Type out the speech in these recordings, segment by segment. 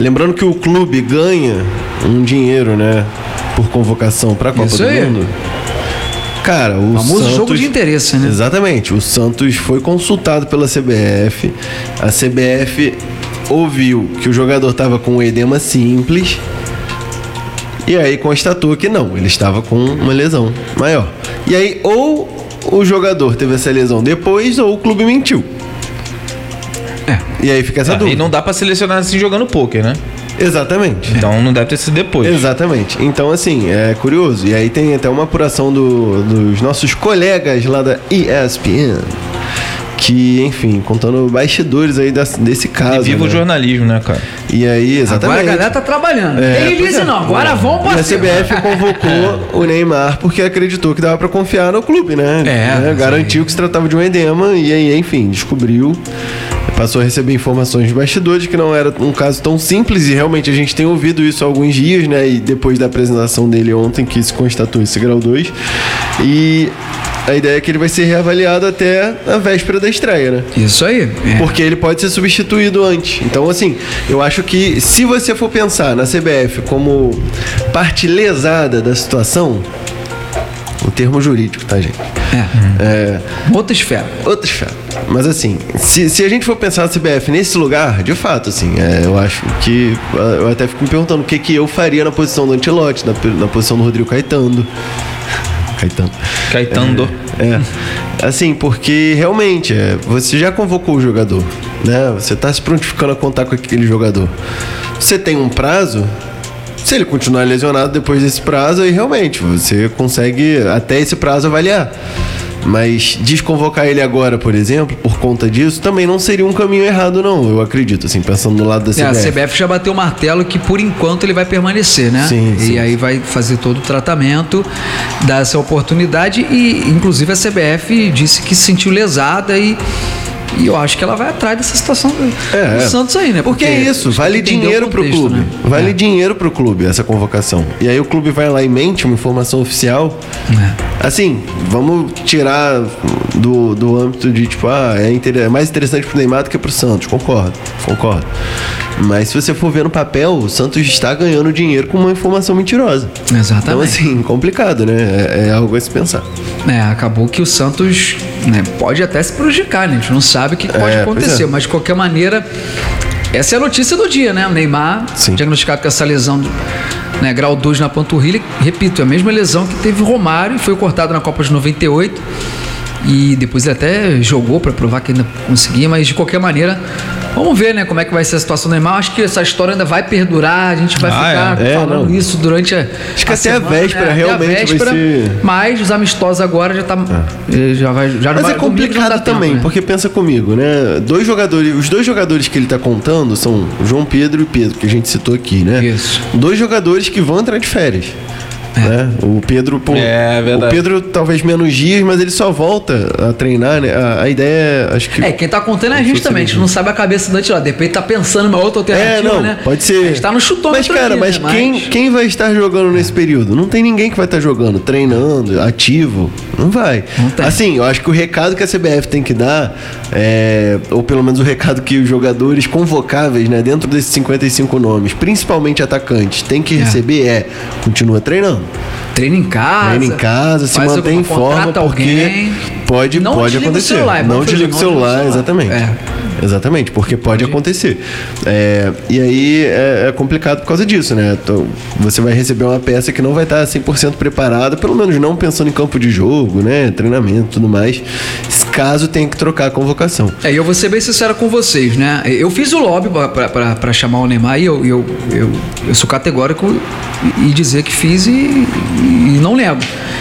lembrando que o clube ganha um dinheiro, né, por convocação para a Copa do Mundo. Cara, o famoso Santos, jogo de interesse, né? Exatamente. O Santos foi consultado pela CBF. A CBF ouviu que o jogador estava com um edema simples e aí constatou que não, ele estava com uma lesão maior. E aí ou o jogador teve essa lesão depois ou o clube mentiu. E aí fica essa dúvida. E não dá pra selecionar assim jogando pôquer, né? Exatamente. Então não deve ter sido depois. Exatamente. Então, assim, é curioso. E aí tem até uma apuração dos nossos colegas lá da ESPN. Que, enfim, contando bastidores aí desse caso. E viva o jornalismo, né, cara? E aí, exatamente. Agora a galera tá trabalhando. Tem release não, agora vão E a CBF convocou o Neymar porque acreditou que dava pra confiar no clube, né? Garantiu que se tratava de um edema e aí, enfim, descobriu. Passou a receber informações de bastidores que não era um caso tão simples e realmente a gente tem ouvido isso há alguns dias, né? E depois da apresentação dele ontem que se constatou esse grau 2. E a ideia é que ele vai ser reavaliado até a véspera da estreia, né? Isso aí. Porque ele pode ser substituído antes. Então, assim, eu acho que se você for pensar na CBF como parte lesada da situação, o termo jurídico, tá, gente? Outra esfera. Outra esfera. Mas assim, se a gente for pensar na CBF nesse lugar, de fato, assim, eu acho que... Eu até fico me perguntando o que eu faria na posição do Ancelotti, na posição do Rodrigo Caetano. Assim, porque realmente você já convocou o jogador, né? Você tá se prontificando a contar com aquele jogador. Você tem um prazo. Se ele continuar lesionado depois desse prazo, aí realmente você consegue até esse prazo avaliar. Mas desconvocar ele agora, por exemplo, por conta disso, também não seria um caminho errado, não. Eu acredito, assim, pensando do lado da CBF. A CBF já bateu o martelo que por enquanto ele vai permanecer, né? Sim. Aí vai fazer todo o tratamento, dar essa oportunidade e, inclusive, a CBF disse que se sentiu lesada e eu acho que ela vai atrás dessa situação do Santos aí, né? Porque é isso, vale dinheiro pro clube. Né? Vale dinheiro pro clube essa convocação. E aí o clube vai lá e mente uma informação oficial. Assim, vamos tirar do âmbito de tipo, é mais interessante pro Neymar do que pro Santos. Concordo. Mas se você for ver no papel, o Santos está ganhando dinheiro com uma informação mentirosa. Exatamente. Então, assim, complicado, né? É algo a se pensar. Acabou que o Santos, né, pode até se prejudicar, né? A gente não sabe o que pode acontecer, mas de qualquer maneira, essa é a notícia do dia, né? O Neymar, diagnosticado com essa lesão, né, grau 2 na panturrilha, repito, é a mesma lesão que teve o Romário, foi cortado na Copa de 98 e depois ele até jogou para provar que ainda conseguia, mas de qualquer maneira, vamos ver, né, como é que vai ser a situação do Neymar. Acho que essa história ainda vai perdurar, a gente vai ficar falando isso durante acho que até semana, a véspera, realmente vai ser... Mas os amistosos agora já tá... Mas é complicado também, tempo, né? Porque pensa comigo, né? Os dois jogadores que ele tá contando são João Pedro e Pedro, que a gente citou aqui, né? Isso. 2 jogadores que vão entrar de férias. Né? O Pedro, o Pedro talvez menos dias, mas ele só volta a treinar, né? A ideia acho que... quem tá contando é a gente também, a gente não sabe a cabeça do Ancelotti, de repente tá pensando em uma outra alternativa, né? Pode ser. A gente tá no chutômetro. Mas cara, quem vai estar jogando nesse período? Não tem ninguém que vai estar jogando, treinando, ativo, não vai. Não assim, eu acho que o recado que a CBF tem que dar ou pelo menos o recado que os jogadores convocáveis, né, dentro desses 55 nomes, principalmente atacantes, tem que receber continua treinando. Treina em casa, se mantém em forma, porque pode acontecer. Não desliga o celular, exatamente. Exatamente, porque pode acontecer. E aí é complicado por causa disso, né? Então, você vai receber uma peça que não vai estar 100% preparada, pelo menos não pensando em campo de jogo, né? Treinamento e tudo mais. Caso tenha que trocar a convocação. Eu vou ser bem sincero com vocês, né? Eu fiz o lobby para chamar o Neymar e eu sou categórico e dizer que fiz e não nego.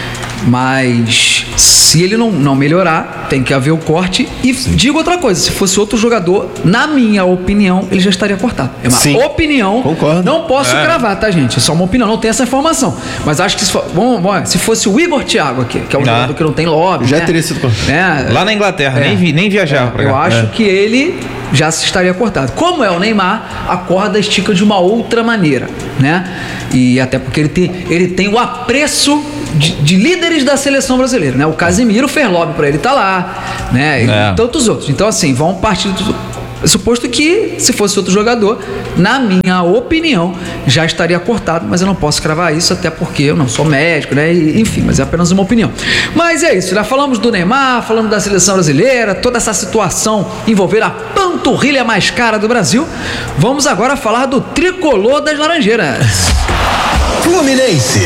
Mas se ele não melhorar, tem que haver o corte. E digo outra coisa, se fosse outro jogador, na minha opinião, ele já estaria cortado. É uma opinião. Concordo. Não posso gravar, tá, gente? É só uma opinião, não tem essa informação. Mas acho que se fosse o Igor Thiago aqui, que é um jogador que não tem lobby, já teria sido cortado. Lá na Inglaterra, nem viajava pra cá. Eu acho que ele já estaria cortado. Como é o Neymar, a corda estica de uma outra maneira, né? E até porque ele tem o apreço de líderes da seleção brasileira, né? O Casemiro fez lobby pra ele tá lá, né? E tantos outros. Então, assim, vão partir Suposto que, se fosse outro jogador, na minha opinião, já estaria cortado, mas eu não posso cravar isso, até porque eu não sou médico, né? Enfim, mas é apenas uma opinião. Mas é isso, já falamos do Neymar, falamos da seleção brasileira, toda essa situação envolver a panturrilha mais cara do Brasil. Vamos agora falar do tricolor das Laranjeiras. Fluminense.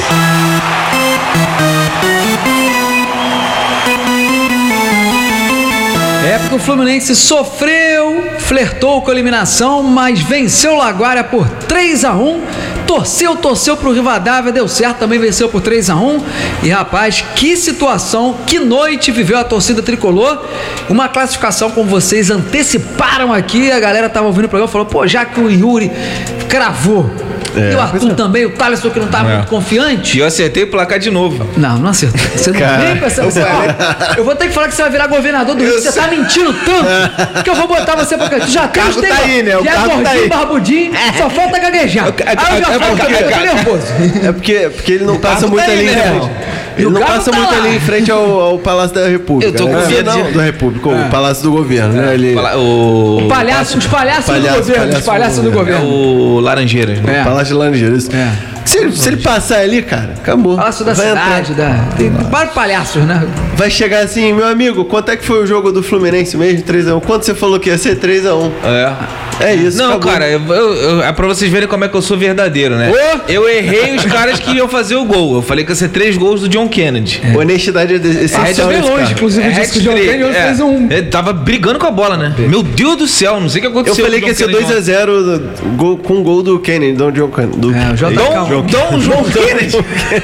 É porque o Fluminense sofreu, flertou com a eliminação, mas venceu o Laguária por 3-1. Torceu pro Rivadavia, deu certo, também venceu por 3-1. E rapaz, que situação, que noite viveu a torcida tricolor. Uma classificação como vocês anteciparam aqui, a galera tava ouvindo o programa e falou, pô, já que o Yuri cravou, e o Arthur também, o Thaleson que não estava muito confiante. E eu acertei o placar de novo. Não acertou. Você não vem com essa... Eu vou ter que falar que você vai virar governador do Rio, você tá mentindo tanto que eu vou botar você pra cá. Tu já tem os tá aí, né? O já carro gordinho, tá aí. Barbudinho, só falta gaguejar. Aí eu já falo também, eu tô nervoso. É porque ele não passa muito ali, né? Ele não passa muito ali em frente ao Palácio da República. Eu tô com medo da República, o Palácio do Governo, né? Os palhaços do governo. O Laranjeiras, né? O Palácio de Laranjeiras. Se ele passar ali, cara, acabou. Palácio da cidade, tem vários palhaços, né? Vai chegar assim, meu amigo, quanto é que foi o jogo do Fluminense mesmo? 3-1. Quanto você falou que ia ser? 3-1. É isso. Não, acabou. cara, é pra vocês verem como é que eu sou verdadeiro, né? Eu errei os caras que iam fazer o gol. Eu falei que ia ser 3 gols do John Kennedy. Honestidade é essencial. Bem longe, inclusive, disse que o John Kennedy fez um. Ele tava brigando com a bola, né? Meu Deus do céu, não sei o que aconteceu. Eu falei que ia ser 2-0 com o gol do Kennedy, do John Kennedy. Dom João Kennedy.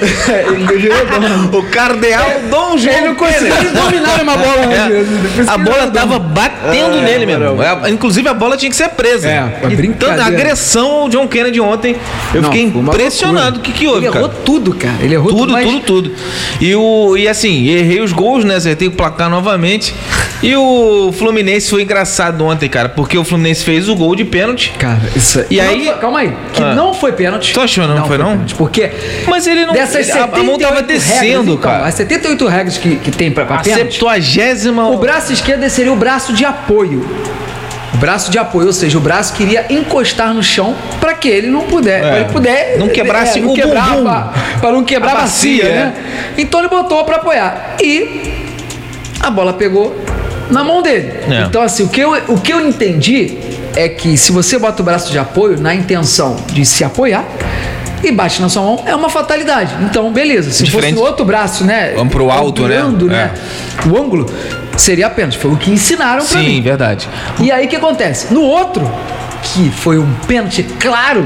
O cardeal Dom João Ele não conseguiu dominar uma bola. A bola tava batendo nele mesmo. Inclusive a bola tinha que ser presa. Brincadeira. A agressão ao John Kennedy ontem, eu fiquei impressionado. O que houve, cara? Ele errou tudo, cara. Ele errou tudo. E assim, errei os gols, né? Acertei o placar novamente. E o Fluminense foi engraçado ontem, cara, porque o Fluminense fez o gol de pênalti. Cara, isso e aí... Calma aí, que não foi pênalti. Tu achou não foi não? Pênalti, porque... Mas ele não... A mão tava descendo, cara. As 78 regras que tem pra pênalti... 70ª... O braço esquerdo seria o braço de apoio. O braço de apoio, ou seja, o braço queria encostar no chão para que ele não puder, não quebrasse não quebrar para não quebrar a bacia, né? Então ele botou para apoiar e a bola pegou na mão dele. Então assim, o que eu entendi é que se você bota o braço de apoio na intenção de se apoiar e bate na sua mão, é uma fatalidade. Então, beleza. Se fosse no outro braço, né? Vamos pro alto, né? O ângulo seria pênalti. Foi o que ensinaram pra mim. Sim, verdade. E aí o que acontece? No outro, que foi um pênalti claro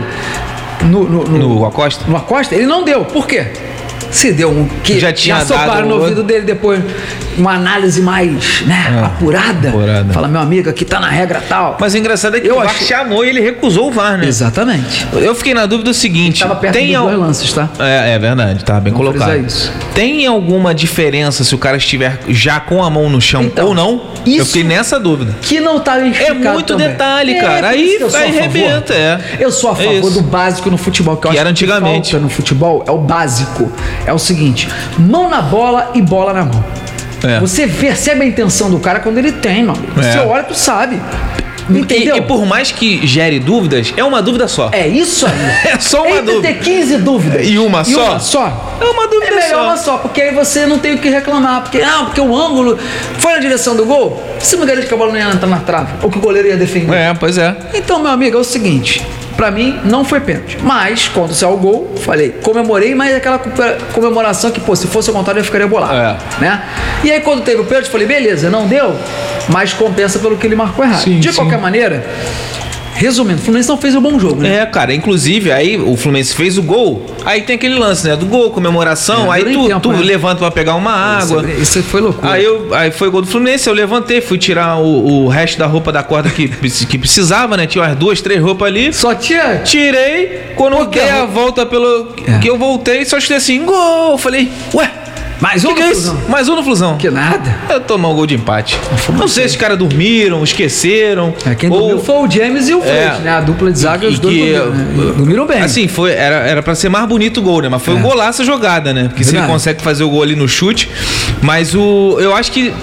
no Acosta? No Acosta, ele não deu. Por quê? Se deu um que já tinha soparam no ouvido dele depois uma análise mais apurada. Fala, meu amigo, aqui tá na regra tal. Mas o engraçado é que o VAR chamou e ele recusou o VAR, né? Exatamente. Eu fiquei na dúvida do seguinte. Tava perto dos dois lances, tá? É verdade, tá bem colocado. Isso. Tem alguma diferença se o cara estiver já com a mão no chão ou não? Eu fiquei nessa dúvida. Que não tá explicado. É muito também. Detalhe, cara. Aí arrebenta, Eu sou a favor do básico no futebol, que eu acho era antigamente. Que falta no futebol é o básico. É o seguinte: mão na bola e bola na mão. Você percebe a intenção do cara quando ele tem, mano. Você olha, tu sabe. Entendeu? E por mais que gere dúvidas, é uma dúvida só. É isso aí. É só uma dúvida. ter 15 dúvidas. E uma só? Só. É uma dúvida só. É melhor uma só, porque aí você não tem o que reclamar. Porque o ângulo foi na direção do gol, você não garante que a bola não ia entrar na trave, ou que o goleiro ia defender. Pois é. Então, meu amigo, é o seguinte. Pra mim, não foi pênalti. Mas, quando saiu o gol, falei, comemorei, mas aquela comemoração que, se fosse o contrário, eu ficaria bolado. Né? E aí, quando teve o pênalti, falei, beleza, não deu, mas compensa pelo que ele marcou errado. De qualquer maneira, resumindo, o Fluminense não fez um bom jogo, né? Cara, inclusive, aí o Fluminense fez o gol, aí tem aquele lance, né? Do gol, comemoração, aí tu levanta pra pegar uma água. Isso foi loucura. Aí foi o gol do Fluminense, eu levantei, fui tirar o resto da roupa da corda que precisava, né? Tinha umas 2, 3 roupas ali. Só tinha? Tirei, quando eu dei a volta que eu voltei, só escutei assim, gol! Falei, ué? Mais um no Flusão. Mais um no Flusão. Que nada. Eu tomar um gol de empate. Não sei se os caras dormiram, esqueceram. Quem dormiu foi o James e o Fred, né? A dupla de zaga, os dois dormiram bem. Assim, era pra ser mais bonito o gol, né? Mas foi um golaço a jogada, né? Porque se ele consegue fazer o gol ali no chute. Mas eu acho que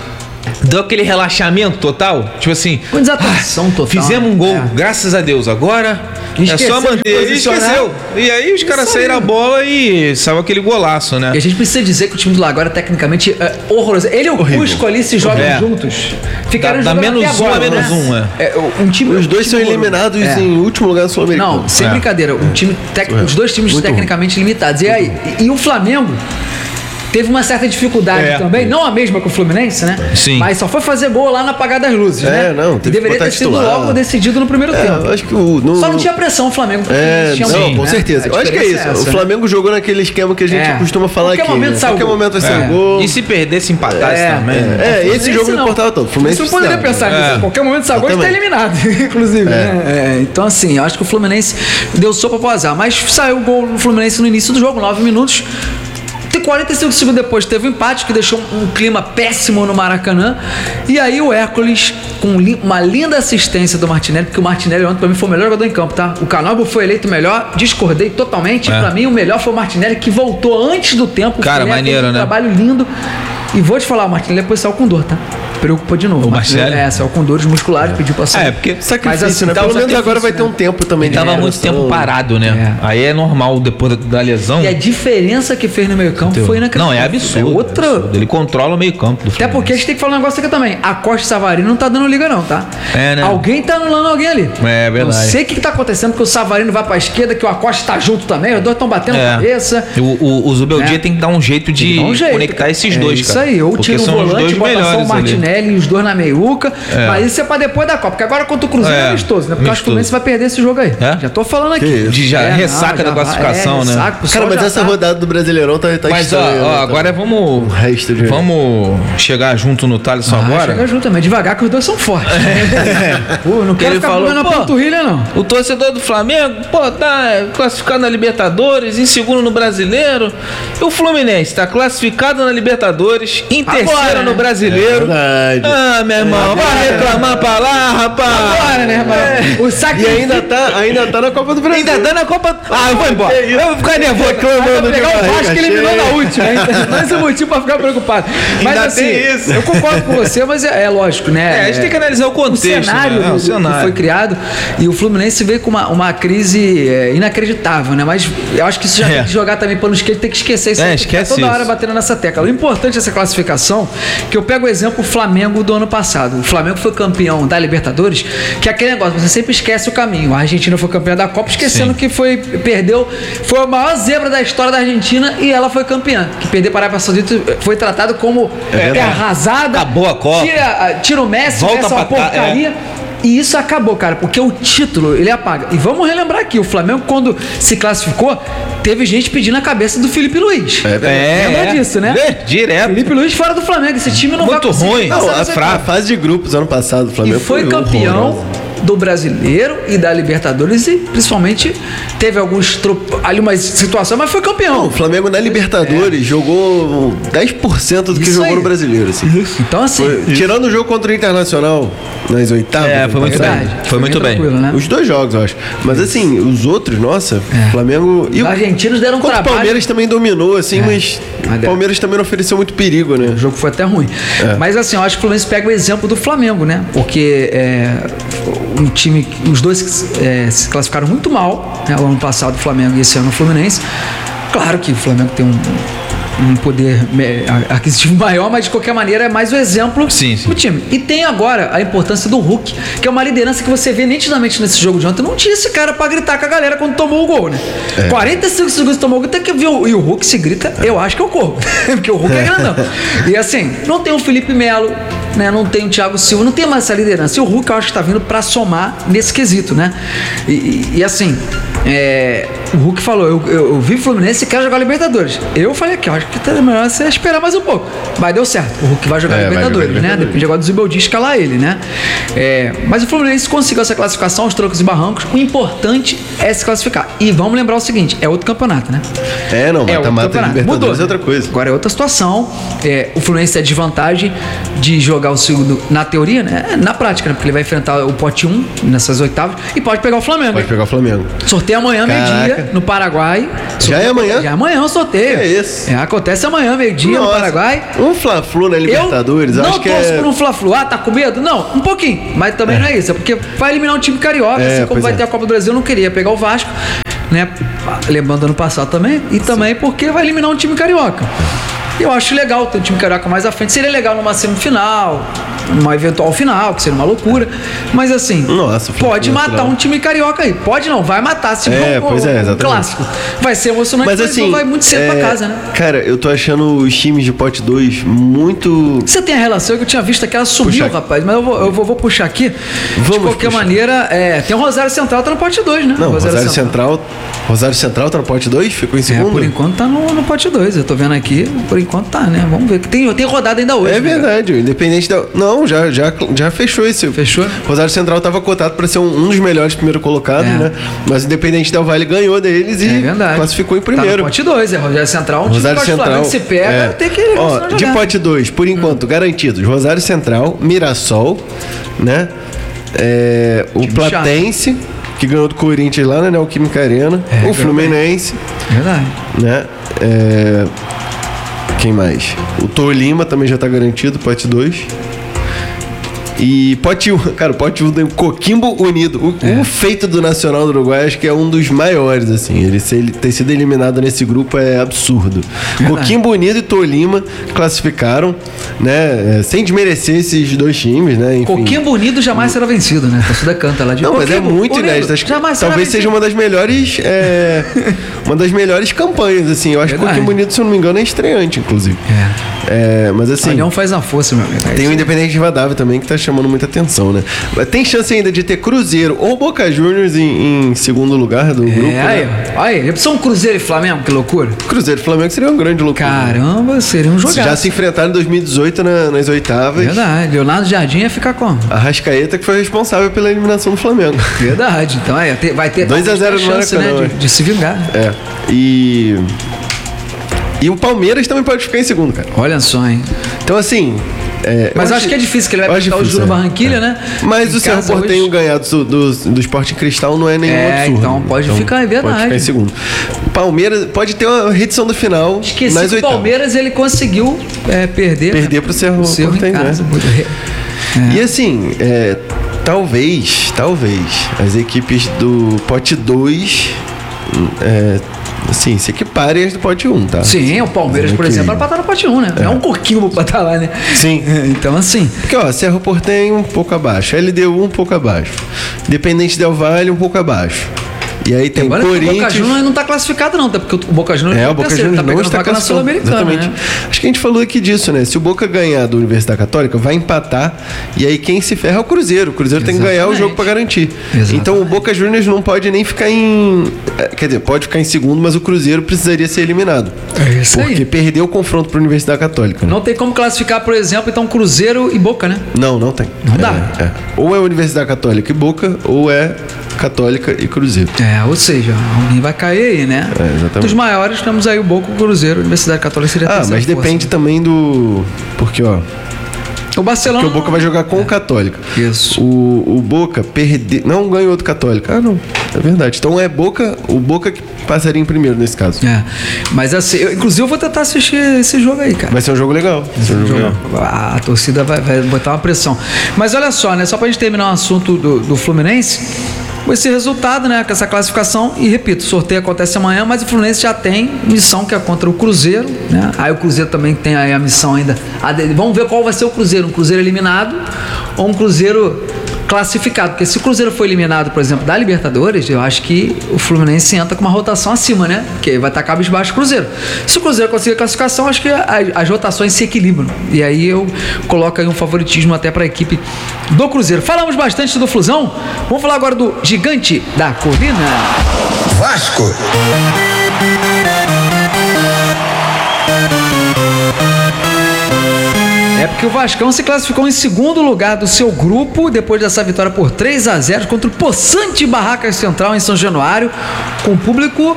deu aquele relaxamento total. Tipo assim, com desatenção total. Fizemos um gol, graças a Deus. Agora é só manter. E esqueceu. E aí os caras saíram a bola e saiu aquele golaço, né? E a gente precisa dizer que o time do Lagoa tecnicamente é horroroso. Ele e o Cusco ali se jogam juntos. Ficaram jogando menos até agora, menos os dois são eliminados em último lugar do Sul-Americano. Não, sem brincadeira. Os dois times tecnicamente limitados. E aí, e o Flamengo teve uma certa dificuldade também, não a mesma que o Fluminense, né? Sim. Mas só foi fazer gol lá na apagada das luzes, né? Não, e deveria ter sido logo decidido no primeiro tempo. Acho que só não tinha pressão o Flamengo. Com certeza. Eu acho que é isso. O Flamengo jogou naquele esquema que a gente costuma falar aqui. Qualquer momento vai ser gol. E se perdesse, empatasse também. Esse jogo não importava tanto. Você não poderia pensar nisso. Qualquer momento sai gol e está eliminado, inclusive. Então, assim, eu acho que o Fluminense deu sopa pro azar. Mas saiu o gol no Fluminense no início do jogo, 9 minutos. 45 segundos depois teve um empate que deixou um clima péssimo no Maracanã. E aí o Hércules, com uma linda assistência do Martinelli, porque o Martinelli ontem pra mim foi o melhor jogador em campo, tá? O Canóbio foi eleito o melhor, discordei totalmente. Pra mim o melhor foi o Martinelli, que voltou antes do tempo. Cara, maneiro, né? Trabalho lindo. E vou te falar, o Martinelli depois saiu com dor, tá? Preocupou de novo. O Martinelli? Saiu com dores musculares, pediu pra sair. Porque sacrifício, assim, né? Pelo menos agora vai ter um tempo também. Ele tava muito tempo parado, né? Aí é normal depois da lesão. E a diferença que fez no meio campo foi inacreditável. Não, é absurdo. Outra... Ele controla o meio campo. Até porque a gente tem que falar um negócio aqui também. A Costa e Savarino não tá dando liga não, tá? Né? Alguém tá anulando alguém ali. É verdade. Não sei o que tá acontecendo, porque o Savarino vai pra esquerda, que o Acosta tá junto também, os dois estão batendo cabeça. O Zubeldia tem que dar um jeito de conectar esses dois, isso cara. Isso aí, ou tira o volante, bota só o Martinelli e os dois na meiuca. Mas isso é pra depois da Copa, porque agora contra o Cruzeiro é amistoso, né? Porque acho que o Fluminense vai perder esse jogo aí. Já tô falando aqui. Ressaca da classificação, né? Cara, mas essa rodada do Brasileirão tá mas estranha. Agora vamos chegar junto no Thaleson agora. Chegar junto também, devagar, que os dois são fortes. Não quero ficar na panturrilha, não. O torcedor do Flamengo, tá classificado na Libertadores, em segundo no Brasileiro. E o Fluminense tá classificado na Libertadores, em terceiro no Brasileiro. Meu irmão, vai reclamar pra lá, rapaz. Agora, né, irmão? O saque ainda tá na Copa do Brasil. Ainda tá na Copa. Eu vou embora. Eu vou ficar nervoso reclamando. Pegar o Vasco que eliminou na última. Mais um motivo pra ficar preocupado. Mas ainda assim, tem isso. Eu concordo com você, mas é lógico, né? A gente tem que analisar o contexto. O cenário, né? que foi criado. E o Fluminense veio com uma crise inacreditável, né? Mas eu acho que isso já tem que jogar também pano esquerdo, tem que esquecer isso. Esquece toda hora batendo nessa tecla. O importante dessa classificação, que eu pego o exemplo Flamengo do ano passado. O Flamengo foi campeão da Libertadores, que é aquele negócio, você sempre esquece o caminho. A Argentina foi campeã da Copa, esquecendo que foi a maior zebra da história da Argentina e ela foi campeã. Que perder para a Arábia Saudita foi tratado como terra arrasada. Acabou a Copa. Tira o Messi, volta essa porcaria. E isso acabou, cara, porque o título, ele apaga. E vamos relembrar aqui, o Flamengo, quando se classificou, teve gente pedindo a cabeça do Felipe Luiz. Lembra disso, né? Direto. Felipe Luiz fora do Flamengo. Esse time não vai conseguir. Muito ruim. A fase de grupos ano passado, o Flamengo foi campeão do Brasileiro e da Libertadores e principalmente teve ali umas situações, mas foi campeão. O Flamengo na Libertadores jogou 10% do que jogou no Brasileiro. Assim. Então assim... tirando o jogo contra o Internacional nas oitavas. Foi muito bem. Foi muito bem. Né? Os dois jogos, eu acho. Mas assim, os outros, nossa, o Flamengo... Os argentinos deram trabalho. O Palmeiras também dominou, assim, mas o Palmeiras também não ofereceu muito perigo, né? O jogo foi até ruim. Mas assim, eu acho que o Fluminense pega o exemplo do Flamengo, né? Porque um time, os dois se classificaram muito mal, né? O ano passado o Flamengo e esse ano o Fluminense. Claro que o Flamengo tem um poder aquisitivo maior, mas de qualquer maneira é mais o exemplo do time. E tem agora a importância do Hulk, que é uma liderança que você vê nitidamente nesse jogo de ontem. Não tinha esse cara pra gritar com a galera quando tomou o gol, né? 45 segundos tomou o gol, tem que ver. E o Hulk se grita, eu acho que eu corro. Porque o Hulk é grandão. E assim, não tem o Felipe Melo, né? Não tem o Thiago Silva, não tem mais essa liderança. E o Hulk eu acho que tá vindo pra somar nesse quesito, né? E assim, o Hulk falou, eu vi o Fluminense e quero jogar Libertadores. Eu falei aqui, acho que tá melhor você esperar mais um pouco. Mas deu certo, o Hulk vai jogar Libertadores, né? Depende agora do Zubeldia escalar ele, né? Mas o Fluminense conseguiu essa classificação aos trocos e barrancos. O importante é se classificar. E vamos lembrar o seguinte, é outro campeonato, né? Mata-mata de Libertadores é outra coisa. Agora é outra situação. O Fluminense é desvantagem de jogar o segundo na teoria, né? Na prática, né? Porque ele vai enfrentar o pote 1 nessas oitavas e pode pegar o Flamengo. Pode pegar o Flamengo. Sorteio amanhã, meio-dia. América, no Paraguai. Já é amanhã? Já é amanhã o sorteio. É isso. Acontece amanhã, meio-dia, no Paraguai. Um Fla-Flu na Libertadores, eu acho que é... não torço por um Fla-Flu. Tá com medo? Não, um pouquinho. Mas também não é isso. É porque vai eliminar um time carioca, assim como vai ter a Copa do Brasil. Eu não queria pegar o Vasco, né? Lembrando do ano passado também. E também porque vai eliminar um time carioca. Eu acho legal ter um time carioca mais à frente. Seria legal numa semifinal, numa eventual final, que seria uma loucura. Mas assim, pode matar um time carioca aí. Pode não, vai matar. Se um clássico. Vai ser emocionante, mas assim, não vai muito cedo pra casa, né? Cara, eu tô achando os times de pote 2 muito... Você tem a relação que eu tinha visto que ela subiu, rapaz. Mas eu vou puxar aqui. De qualquer maneira, tem o Rosário Central, tá no pote 2, né? Não, Rosário Central tá no pote 2? Ficou em segundo? Por enquanto tá no pote 2. Eu tô vendo aqui, por enquanto tá, né? Vamos ver. Tem rodada ainda hoje. É verdade, Independente da... Não, já fechou esse. Fechou? Rosário Central tava cotado pra ser um dos melhores primeiro colocados, né? Mas o Independente Del Valle ganhou deles e classificou em primeiro. Tá no pote 2, Rosário Central. Rosário Central. Se pega, tem que... de pote 2, por enquanto, garantidos. Rosário Central, Mirassol, né? O Platense, que ganhou do Corinthians lá na Neoquímica Arena. O Fluminense. Verdade. Né? Quem mais? O Tolima também já tá garantido, pote 2. E pote 1, cara, o pote 1 tem o Coquimbo Unido. O feito do Nacional do Uruguai acho que é um dos maiores, assim. Ele ter sido eliminado nesse grupo é absurdo. Coquimbo Unido e Tolima classificaram, né? Sem desmerecer esses dois times, né? Enfim. Coquimbo Unido jamais será vencido, né? A torcida canta lá de Não, mas é muito inédito. Acho que talvez seja uma das melhores uma das melhores campanhas, assim. Eu acho que o Coquimbo Unido, se eu não me engano, é estreante, inclusive. Mas assim... O União faz a força, meu amigo. Tem o Independente de Rivadavia também, que tá chamando muita atenção, né? Tem chance ainda de ter Cruzeiro ou Boca Juniors em segundo lugar do grupo, né? Aí, são Cruzeiro e Flamengo, que loucura. Cruzeiro e Flamengo seria uma grande loucura. Caramba, seria um jogaço. Já se enfrentaram em 2018 nas oitavas. Verdade, Leonardo Jardim ia ficar como? Arrascaeta, que foi responsável pela eliminação do Flamengo. Verdade, então vai ter 2-0 no chance, né, de se vingar. E o Palmeiras também pode ficar em segundo, cara. Olha só, hein? Então, assim... mas acho que é difícil, que ele vai pegar o Júnior Barranquilha, né? Mas o Cerro Porteño ganhado do Sporting Cristal não é nenhum absurdo. Então pode ficar, é verdade. Pode ficar em segundo. O Palmeiras pode ter uma reedição da final. Esqueci nas que o Palmeiras ele conseguiu perder pro Cerro Porteño, né? E assim, talvez as equipes do pote 2 assim, se equiparem as do pote 1, tá? Sim, o Palmeiras, por exemplo, era pra estar no pote 1, né? É um coquinho pra estar lá, né? Sim. Então, assim... Porque, Cerro Porteño um pouco abaixo, LDU um pouco abaixo, Independente Del Valle um pouco abaixo. E aí tem Corinthians... O Boca Juniors não tá classificado não, tá? Porque o Boca Juniors o Boca Juniors tá não está classificado na Sul-Americana, exatamente. Né? Acho que a gente falou aqui disso, né? Se o Boca ganhar do Universidade Católica, vai empatar, e aí quem se ferra é o Cruzeiro. O Cruzeiro tem que ganhar o jogo pra garantir. Exatamente. Então o Boca Juniors não pode nem ficar quer dizer, pode ficar em segundo, mas o Cruzeiro precisaria ser eliminado. É isso aí. Porque perdeu o confronto pra Universidade Católica. Né? Não tem como classificar, por exemplo, então Cruzeiro e Boca, né? Não tem. Não dá. Ou é Universidade Católica e Boca, ou é Católica e Cruzeiro. Ou seja, alguém vai cair aí, né? Exatamente. Dos maiores, temos aí o Boca, o Cruzeiro, a Universidade Católica seria a mas depende também do... Porque, o Barcelona... Porque o Boca vai jogar com o Católica. Isso. O Boca não ganhou do Católica. Não. É verdade. Então o Boca que passaria em primeiro nesse caso. Mas assim, inclusive eu vou tentar assistir esse jogo aí, cara. Vai ser um jogo legal. A torcida vai botar uma pressão. Mas olha só, né? Só pra gente terminar o assunto do Fluminense... Com esse resultado, né? Com essa classificação, e repito, o sorteio acontece amanhã, mas o Fluminense já tem missão que é contra o Cruzeiro, né? Aí o Cruzeiro também tem aí a missão ainda. Vamos ver qual vai ser o Cruzeiro, um Cruzeiro eliminado ou um Cruzeiro classificado, porque se o Cruzeiro for eliminado, por exemplo, da Libertadores, eu acho que o Fluminense entra com uma rotação acima, né? Porque vai estar cabisbaixo o Cruzeiro. Se o Cruzeiro conseguir a classificação, acho que as rotações se equilibram. E aí eu coloco aí um favoritismo até para a equipe do Cruzeiro. Falamos bastante do Flusão, vamos falar agora do Gigante da Colina. Vasco. Porque o Vascão se classificou em segundo lugar do seu grupo, depois dessa vitória por 3-0 contra o possante Barracas Central em São Januário, com público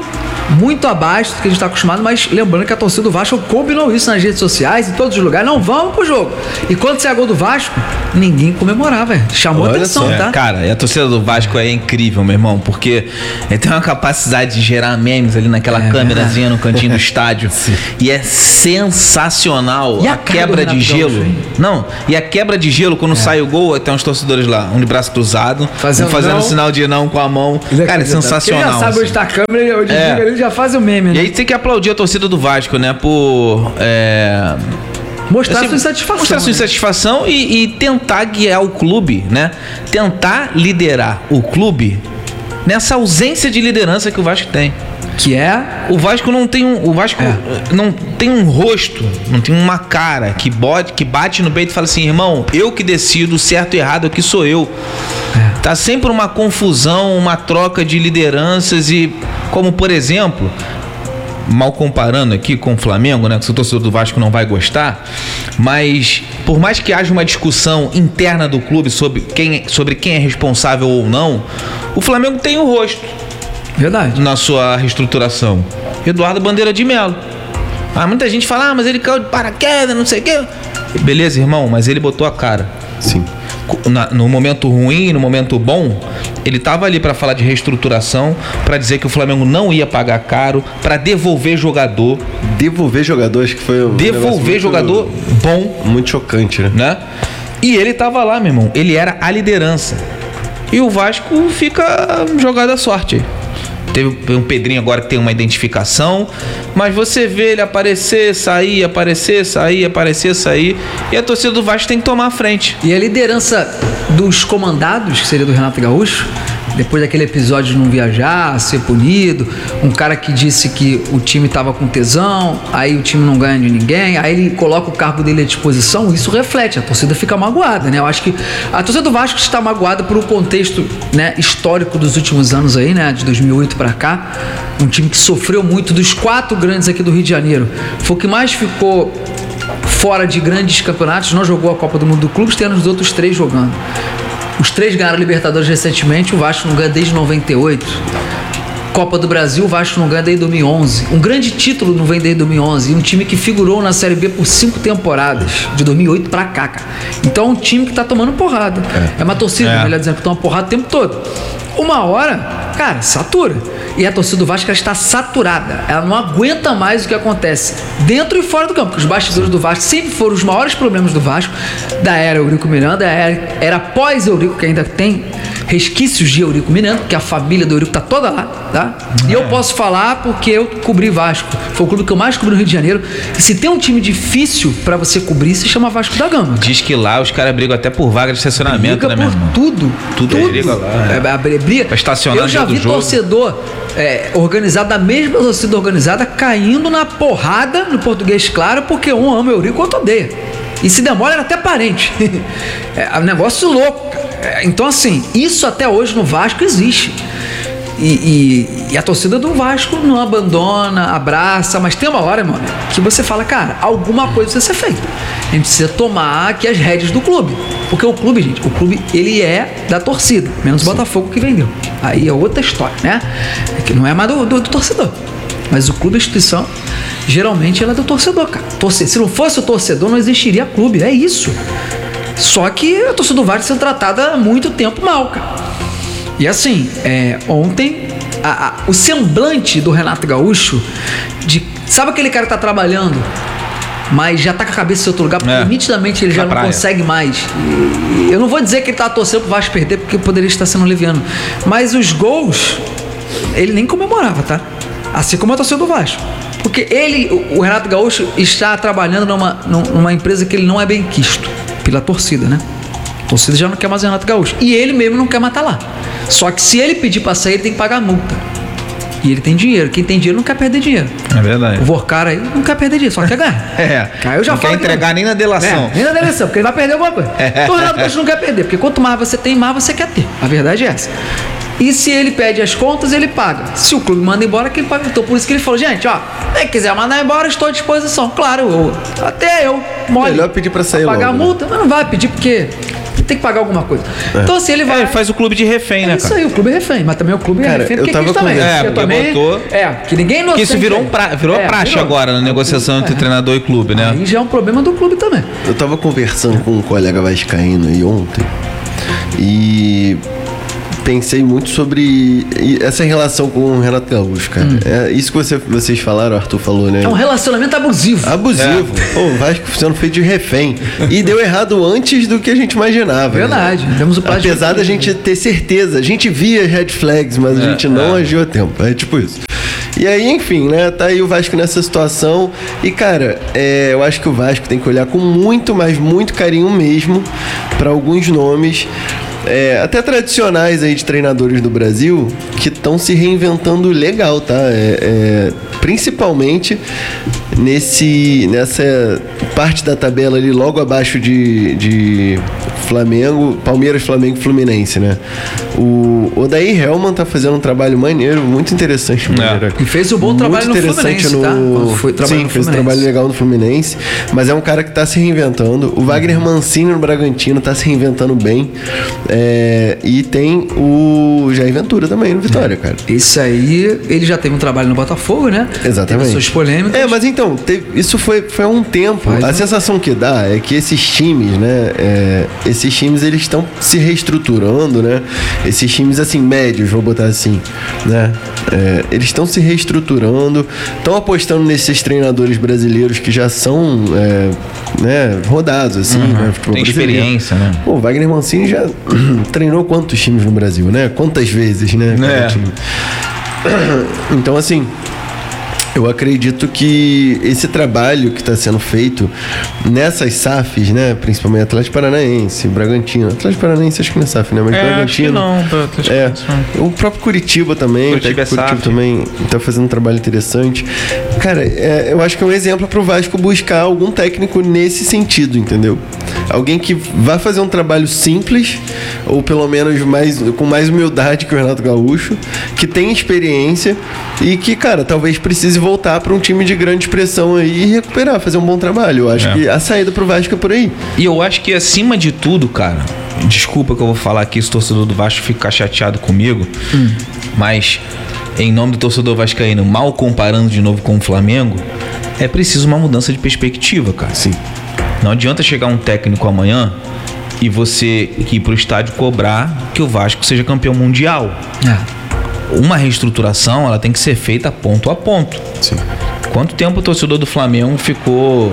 muito abaixo do que a gente está acostumado, mas lembrando que a torcida do Vasco combinou isso nas redes sociais, em todos os lugares, não vamos pro jogo. E quando você gol do Vasco, ninguém comemorava, chamou atenção, tá? Cara, e a torcida do Vasco é incrível, meu irmão, porque ele tem uma capacidade de gerar memes ali naquela câmerazinha no cantinho do estádio. E é sensacional a quebra de gelo. E a quebra de gelo, quando sai o gol, tem uns torcedores lá, um de braço cruzado, fazendo sinal de não com a mão. Cara, é sensacional. Ele já sabe onde tá a câmera, onde ele já faz o meme, né? E aí tem que aplaudir a torcida do Vasco, né? Por mostrar sua insatisfação. Mostrar sua insatisfação e tentar guiar o clube, né? Tentar liderar o clube nessa ausência de liderança que o Vasco tem. Que é? O Vasco não tem não tem um rosto, não tem uma cara que bate no peito e fala assim, irmão, eu que decido, certo e errado aqui sou eu. Tá sempre uma confusão, uma troca de lideranças e, como por exemplo, mal comparando aqui com o Flamengo, né, que o torcedor do Vasco não vai gostar, mas por mais que haja uma discussão interna do clube sobre quem é responsável ou não, o Flamengo tem o rosto. Verdade. Na sua reestruturação. Eduardo Bandeira de Melo. Muita gente fala, mas ele caiu de paraquedas, não sei o quê. Beleza, irmão, mas ele botou a cara. Sim. No momento ruim, no momento bom, ele tava ali para falar de reestruturação, para dizer que o Flamengo não ia pagar caro, para devolver jogador. Devolver jogador, acho que foi devolver jogador bom. Muito chocante, né? E ele tava lá, meu irmão. Ele era a liderança. E o Vasco fica jogado à sorte. Teve um Pedrinho agora que tem uma identificação, mas você vê ele aparecer, sair, e a torcida do Vasco tem que tomar a frente. E a liderança dos comandados, que seria do Renato Gaúcho, depois daquele episódio de não viajar, ser punido, um cara que disse que o time estava com tesão, aí o time não ganha de ninguém, aí ele coloca o cargo dele à disposição, isso reflete, a torcida fica magoada, né? Eu acho que a torcida do Vasco está magoada por um contexto, né, histórico dos últimos anos aí, né, de 2008 para cá, um time que sofreu muito dos 4 grandes aqui do Rio de Janeiro, foi o que mais ficou fora de grandes campeonatos, não jogou a Copa do Mundo do Clube, tendo os outros 3 jogando. Os 3 ganharam Libertadores recentemente, o Vasco não ganha desde 98. Copa do Brasil, o Vasco não ganha desde 2011. Um grande título não vem desde 2011. E um time que figurou na Série B por 5 temporadas, de 2008 pra cá, cara. Então é um time que tá tomando porrada. É uma torcida, melhor dizendo, que toma porrada o tempo todo. Uma hora, cara, satura. E a torcida do Vasco, ela está saturada. Ela não aguenta mais o que acontece dentro e fora do campo. Porque os bastidores do Vasco sempre foram os maiores problemas do Vasco, da era Eurico Miranda, era pós-Eurico, que ainda tem resquícios de Eurico Miranda, porque a família do Eurico tá toda lá, tá? E eu posso falar porque eu cobri Vasco. Foi o clube que eu mais cobri no Rio de Janeiro. E se tem um time difícil pra você cobrir, se chama Vasco da Gama. Cara. Diz que lá os caras brigam até por vaga de estacionamento, né, meu irmão? Tudo. Briga lá. Briga. Pra estacionar eu já vi torcedor organizado, da mesma torcida organizada, caindo na porrada, no português claro, porque um ama o Eurico e o outro odeia. E se demora, era até parente. É um negócio louco, cara. Então, assim, isso até hoje no Vasco existe. E a torcida do Vasco não abandona, abraça, mas tem uma hora, mano, que você fala, cara, alguma coisa precisa ser feita. A gente precisa tomar aqui as rédeas do clube. Porque o clube, gente, ele é da torcida, menos o Botafogo que vendeu. Aí é outra história, né? Que não é mais do torcedor. Mas o clube, a instituição, geralmente ela é do torcedor, cara. Se não fosse o torcedor, não existiria clube, é isso. Só que a torcida do Vasco sendo tratada há muito tempo mal, cara. E assim, ontem, o semblante do Renato Gaúcho, sabe aquele cara que tá trabalhando, mas já tá com a cabeça em outro lugar, porque nitidamente ele já não consegue mais. E eu não vou dizer que ele tá torcendo pro Vasco perder, porque poderia estar sendo leviano. Mas os gols, ele nem comemorava, tá? Assim como a torcida do Vasco. Porque o Renato Gaúcho, está trabalhando numa empresa que ele não é bem quisto pela torcida, né? A torcida já não quer mais o Renato Gaúcho. E ele mesmo não quer matar lá. Só que se ele pedir pra sair, ele tem que pagar a multa. E ele tem dinheiro. Quem tem dinheiro não quer perder dinheiro. É verdade. O Vorcar aí não quer perder dinheiro, só quer ganhar. Eu já não quer entregar nem na delação. Nem na delação, porque ele vai perder alguma coisa. Então o Renato Gaúcho não quer perder, porque quanto mais você tem, mais você quer ter. A verdade é essa. E se ele pede as contas, ele paga. Se o clube manda embora, que ele paga. Então por isso que ele falou, gente, ó, se quiser mandar embora, estou à disposição. Claro, até eu mole. Melhor pedir pra sair pagar logo, a multa, mas não vai pedir porque tem que pagar alguma coisa. Então, assim, ele vai... Ele faz o clube de refém, né, cara? Isso aí, o clube é refém, mas também o clube é refém porque quis também. Que ninguém inocente. Que isso virou praxe agora na negociação entre treinador e clube, né? Aí já é um problema do clube também. Eu tava conversando com um colega vascaíno aí ontem e pensei muito sobre essa relação com o Renato Gaúcho, cara. É isso que vocês falaram, o Arthur falou, né? É um relacionamento abusivo. Abusivo. O Vasco sendo feito de refém. E deu errado antes do que a gente imaginava. Verdade. Né? Apesar da gente ter certeza. A gente via red flags, mas a gente não agiu a tempo. É tipo isso. E aí, enfim, né? Tá aí o Vasco nessa situação. E, cara, eu acho que o Vasco tem que olhar com muito carinho mesmo para alguns nomes. Até tradicionais aí de treinadores do Brasil que estão se reinventando legal, tá? Principalmente nessa parte da tabela ali logo abaixo de Flamengo, Palmeiras, Flamengo e Fluminense, né? O Odair Hellmann tá fazendo um trabalho maneiro, muito interessante. E fez um bom trabalho no Fluminense, fez um trabalho legal no Fluminense, mas é um cara que tá se reinventando. O Wagner Mancini no Bragantino tá se reinventando bem. E tem o Jair Ventura também no Vitória, cara. Isso aí, ele já teve um trabalho no Botafogo, né? Exatamente. Teve suas polêmicas. Mas então, isso foi há um tempo. A sensação que dá é que esses times, né? Esses times, eles estão se reestruturando, né? Esses times, assim, médios, vou botar assim, né? Eles estão se reestruturando, estão apostando nesses treinadores brasileiros que já são rodados, assim, né? Tem experiência, né? O Wagner Mancini já treinou quantos times no Brasil, né? Quantas vezes, né? Então, assim, eu acredito que esse trabalho que está sendo feito nessas SAFs, né? Principalmente Atlético Paranaense, Bragantino. Atlético Paranaense acho que não é SAF, né? Mas Bragantino. Acho que não. O próprio Curitiba também. Curitiba também está fazendo um trabalho interessante. Cara, eu acho que é um exemplo para o Vasco buscar algum técnico nesse sentido, entendeu? Alguém que vá fazer um trabalho simples, ou pelo menos com mais humildade que o Renato Gaúcho, que tem experiência e que, cara, talvez precise voltar para um time de grande expressão aí e recuperar, fazer um bom trabalho. Eu acho que a saída pro Vasco é por aí. E eu acho que, acima de tudo, cara, desculpa que eu vou falar aqui, se o torcedor do Vasco ficar chateado comigo, mas em nome do torcedor vascaíno, mal comparando de novo com o Flamengo, é preciso uma mudança de perspectiva, cara. Sim. Não adianta chegar um técnico amanhã e você ir pro estádio cobrar que o Vasco seja campeão mundial. Uma reestruturação, ela tem que ser feita ponto a ponto. Sim. Quanto tempo o torcedor do Flamengo ficou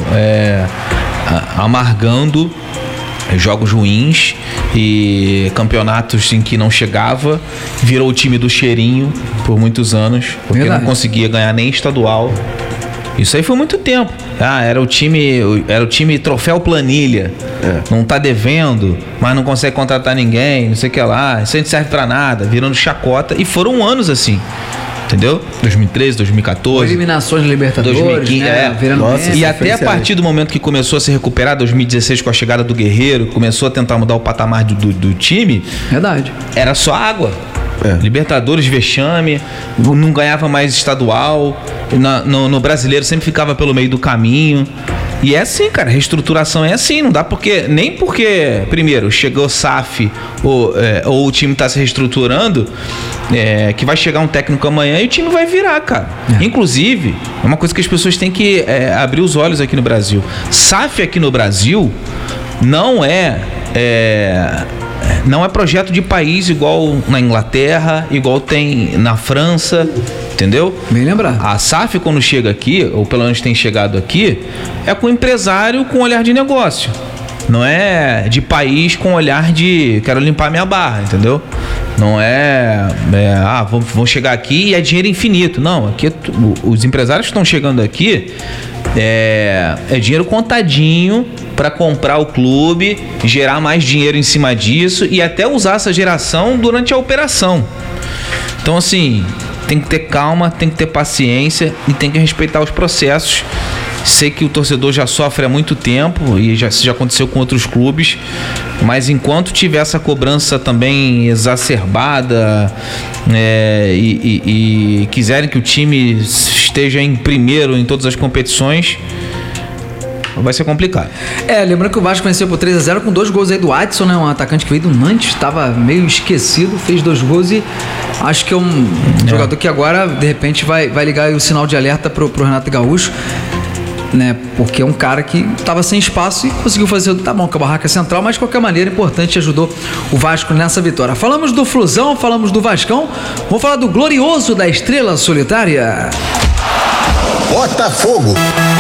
amargando jogos ruins e campeonatos em que não chegava, virou o time do cheirinho por muitos anos, porque não conseguia ganhar nem estadual. Isso aí foi muito tempo. Era o time troféu planilha. Não tá devendo, mas não consegue contratar ninguém, não sei o que lá. Isso aí não serve pra nada, virando chacota. E foram anos assim. Entendeu? 2013, 2014. Eliminações de Libertadores, 2015, né? E até a partir do momento que começou a se recuperar, 2016, com a chegada do Guerreiro, começou a tentar mudar o patamar do time. Verdade. Era só água. Libertadores, vexame, não ganhava mais estadual, no brasileiro sempre ficava pelo meio do caminho. E é assim, cara, reestruturação é assim, não dá nem porque, primeiro, chegou SAF ou o time tá se reestruturando, que vai chegar um técnico amanhã e o time vai virar, cara. Inclusive, é uma coisa que as pessoas têm que abrir os olhos aqui no Brasil. SAF aqui no Brasil não é projeto de país igual na Inglaterra, igual tem na França, entendeu? Bem lembrar. A SAF, quando chega aqui, ou pelo menos tem chegado aqui, é com empresário com olhar de negócio. Não é de país com olhar de quero limpar minha barra, entendeu? Não vão chegar aqui e é dinheiro infinito. Não, aqui os empresários que estão chegando aqui é dinheiro contadinho para comprar o clube, gerar mais dinheiro em cima disso e até usar essa geração durante a operação. Então, assim, tem que ter calma, tem que ter paciência e tem que respeitar os processos. Sei que o torcedor já sofre há muito tempo e já aconteceu com outros clubes, mas enquanto tiver essa cobrança também exacerbada e quiserem que o time esteja em primeiro em todas as competições, vai ser complicado. Lembrando que o Vasco venceu por 3-0 com 2 gols aí do Adson, né? Um atacante que veio do Nantes, estava meio esquecido, fez 2 gols e acho que é um jogador que agora, de repente, vai ligar aí o sinal de alerta pro Renato Gaúcho, né? Porque é um cara que estava sem espaço e conseguiu fazer, tá bom, com a barraca central, mas de qualquer maneira importante, ajudou o Vasco nessa vitória. Falamos do Flusão, falamos do Vascão, vamos falar do glorioso da Estrela Solitária. Botafogo.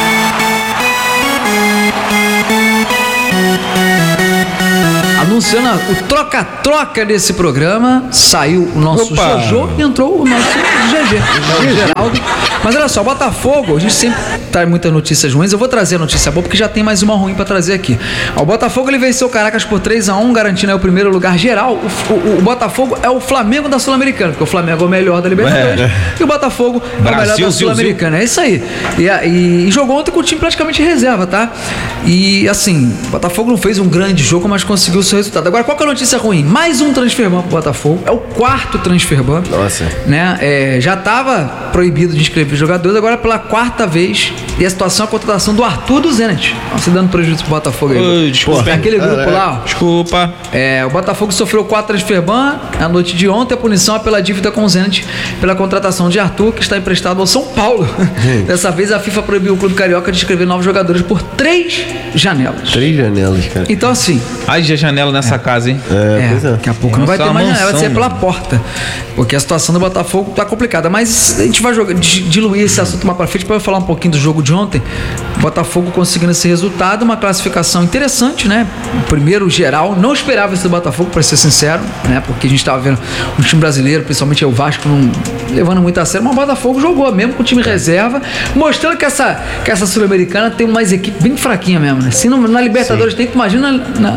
Anunciando o troca-troca desse programa, saiu o nosso Jojo e entrou o nosso GG, Geraldo. Mas olha só, o Botafogo, a gente sempre traz muitas notícias ruins, eu vou trazer a notícia boa porque já tem mais uma ruim pra trazer aqui. O Botafogo, ele venceu o Caracas por 3-1, garantindo aí o primeiro lugar geral. O Botafogo é o Flamengo da Sul-Americana, porque o Flamengo é o melhor da Libertadores e o Botafogo é o melhor da Sul-Americana. É isso aí. E jogou ontem com o time praticamente reserva, tá? E assim, o Botafogo não fez um grande jogo, mas conseguiu o seu resultado. Agora, qual que é a notícia ruim? Mais um transferban pro Botafogo, é o 4º transferban. Nossa. Né? Já estava proibido de inscrever jogadores, agora pela 4ª vez, e a situação é a contratação do Arthur do Zenit. Você dando prejuízo pro Botafogo aí. Desculpa. Aquele grupo lá, ó. Desculpa. O Botafogo sofreu 4 transferban na noite de ontem. A punição é pela dívida com o Zenit, pela contratação de Arthur, que está emprestado ao São Paulo. Dessa vez a FIFA proibiu o clube carioca de inscrever novos jogadores por 3 janelas. 3 janelas, cara. Então assim... Haja janela nessa casa, hein? Pois é. Daqui a pouco não vai ter mais janela, vai ser pela porta. Porque a situação do Botafogo tá complicada. Mas a gente vai diluir esse assunto mais pra frente para eu falar um pouquinho do jogo de ontem. Botafogo conseguindo esse resultado, uma classificação interessante, né? O primeiro geral, não esperava esse do Botafogo, para ser sincero, né? Porque a gente tava vendo um time brasileiro, principalmente o Vasco, não levando muito a sério, mas o Botafogo jogou mesmo com o time reserva, mostrando que essa Sul-Americana tem umas equipes bem fraquinha mesmo, né? Se na Libertadores tem que imagina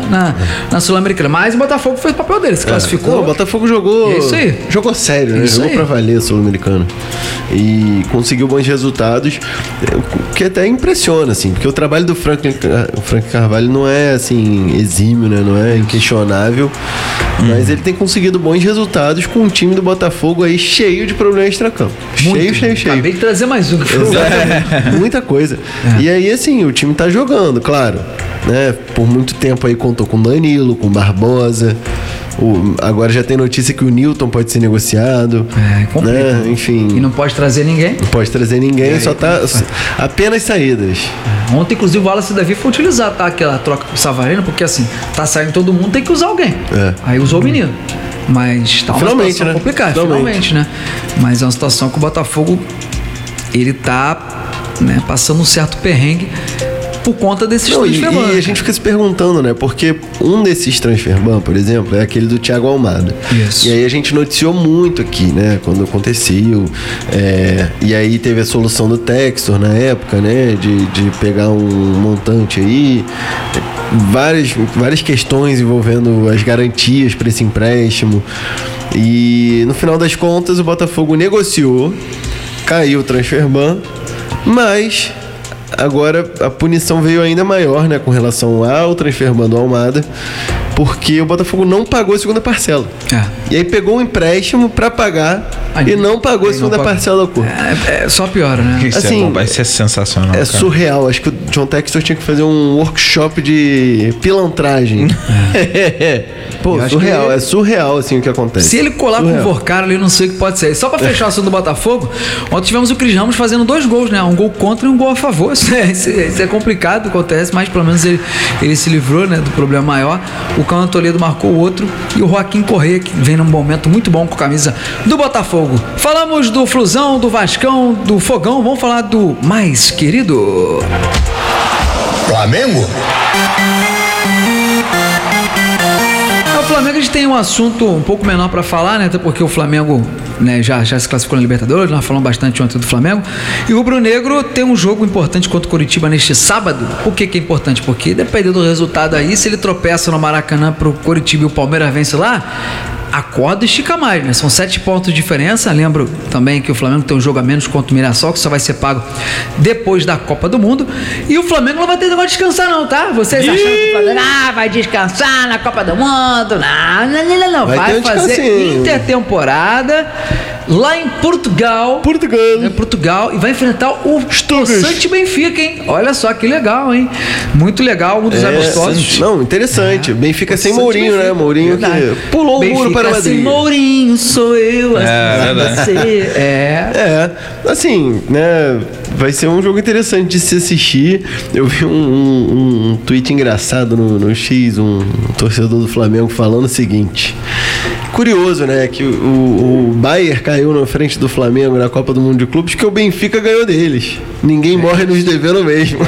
na Sul-Americana, mas o Botafogo fez o papel dele, se classificou. Não, o Botafogo jogou. É isso aí. Jogou sério, né? Isso jogou aí. pra valer a Sul-Americana. E conseguiu bons resultados, que até impressiona, assim, porque o trabalho do Frank Carvalho não é, assim, exímio, né? Não é inquestionável, mas ele tem conseguido bons resultados com um time do Botafogo aí cheio de problemas extracampo. Cheio. Acabei de trazer mais um. Muita coisa. E aí, assim, o time tá jogando, claro, né? Por muito tempo aí contou com Danilo, com Barbosa. Agora já tem notícia que o Newton pode ser negociado. Né? Enfim. E não pode trazer ninguém. Não pode trazer ninguém, só tá apenas saídas. Ontem, inclusive, o Wallace Davi foi utilizar, tá? Aquela troca com o Savarino, porque assim, tá saindo todo mundo, tem que usar alguém. Aí usou o menino. Mas tá uma situação complicada, finalmente, né? Mas é uma situação que o Botafogo, ele tá, né, passando um certo perrengue por conta desses transferban. E a gente fica se perguntando, né? Porque um desses transferban, por exemplo, é aquele do Thiago Almada. Isso. E aí a gente noticiou muito aqui, né? Quando aconteceu. E aí teve a solução do Textor na época, né? De pegar um montante aí. Várias questões envolvendo as garantias para esse empréstimo. E no final das contas o Botafogo negociou, caiu o transferban, mas agora a punição veio ainda maior, né, com relação ao transferban do Almada, porque o Botafogo não pagou a segunda parcela. E aí pegou um empréstimo para pagar e não pagou a segunda parcela do corpo. Só piora, né? Isso assim, vai ser sensacional. É surreal. Acho que o John Textor tinha que fazer um workshop de pilantragem. Pô, surreal. É surreal, assim, o que acontece. Se ele colar com o Vorcar ali, eu não sei o que pode ser. Só pra fechar o assunto do Botafogo, ontem tivemos o Cris Ramos fazendo 2 gols, né? Um gol contra e um gol a favor. Isso é complicado, acontece, mas pelo menos ele se livrou, né, do problema maior. O Cano Toledo marcou o outro e o Joaquim Corrêa, que vem num momento muito bom com a camisa do Botafogo. Falamos do Flusão, do Vascão, do Fogão, vamos falar do mais querido Flamengo. O Flamengo, a gente tem um assunto um pouco menor para falar, né? Até porque o Flamengo, né, já se classificou na Libertadores, nós falamos bastante ontem do Flamengo. E o rubro-negro tem um jogo importante contra o Coritiba neste sábado. Por que é importante? Porque dependendo do resultado aí, se ele tropeça no Maracanã pro Coritiba e o Palmeiras vence lá, a corda estica mais, né? São 7 pontos de diferença. Lembro também que o Flamengo tem um jogo a menos contra o Mirassol, que só vai ser pago depois da Copa do Mundo. E o Flamengo não vai ter negócio de descansar não, tá? Vocês achando que o Flamengo vai descansar na Copa do Mundo? Não. Vai fazer intertemporada. lá em Portugal. Portugal, e vai enfrentar o Santi Benfica, hein? Olha só que legal, hein? Muito legal, um dos amistosos. Não, interessante. Benfica sem Mourinho, Benfica, né? Mourinho que pulou Benfica o muro para Madrid. Sem Mourinho, sou eu, você. Assim, né? Vai ser um jogo interessante de se assistir. Eu vi um tweet engraçado no X, um torcedor do Flamengo falando o seguinte. Curioso, né? Que o Bayern caiu na frente do Flamengo na Copa do Mundo de Clubes, que o Benfica ganhou deles. Ninguém morre nos devendo mesmo.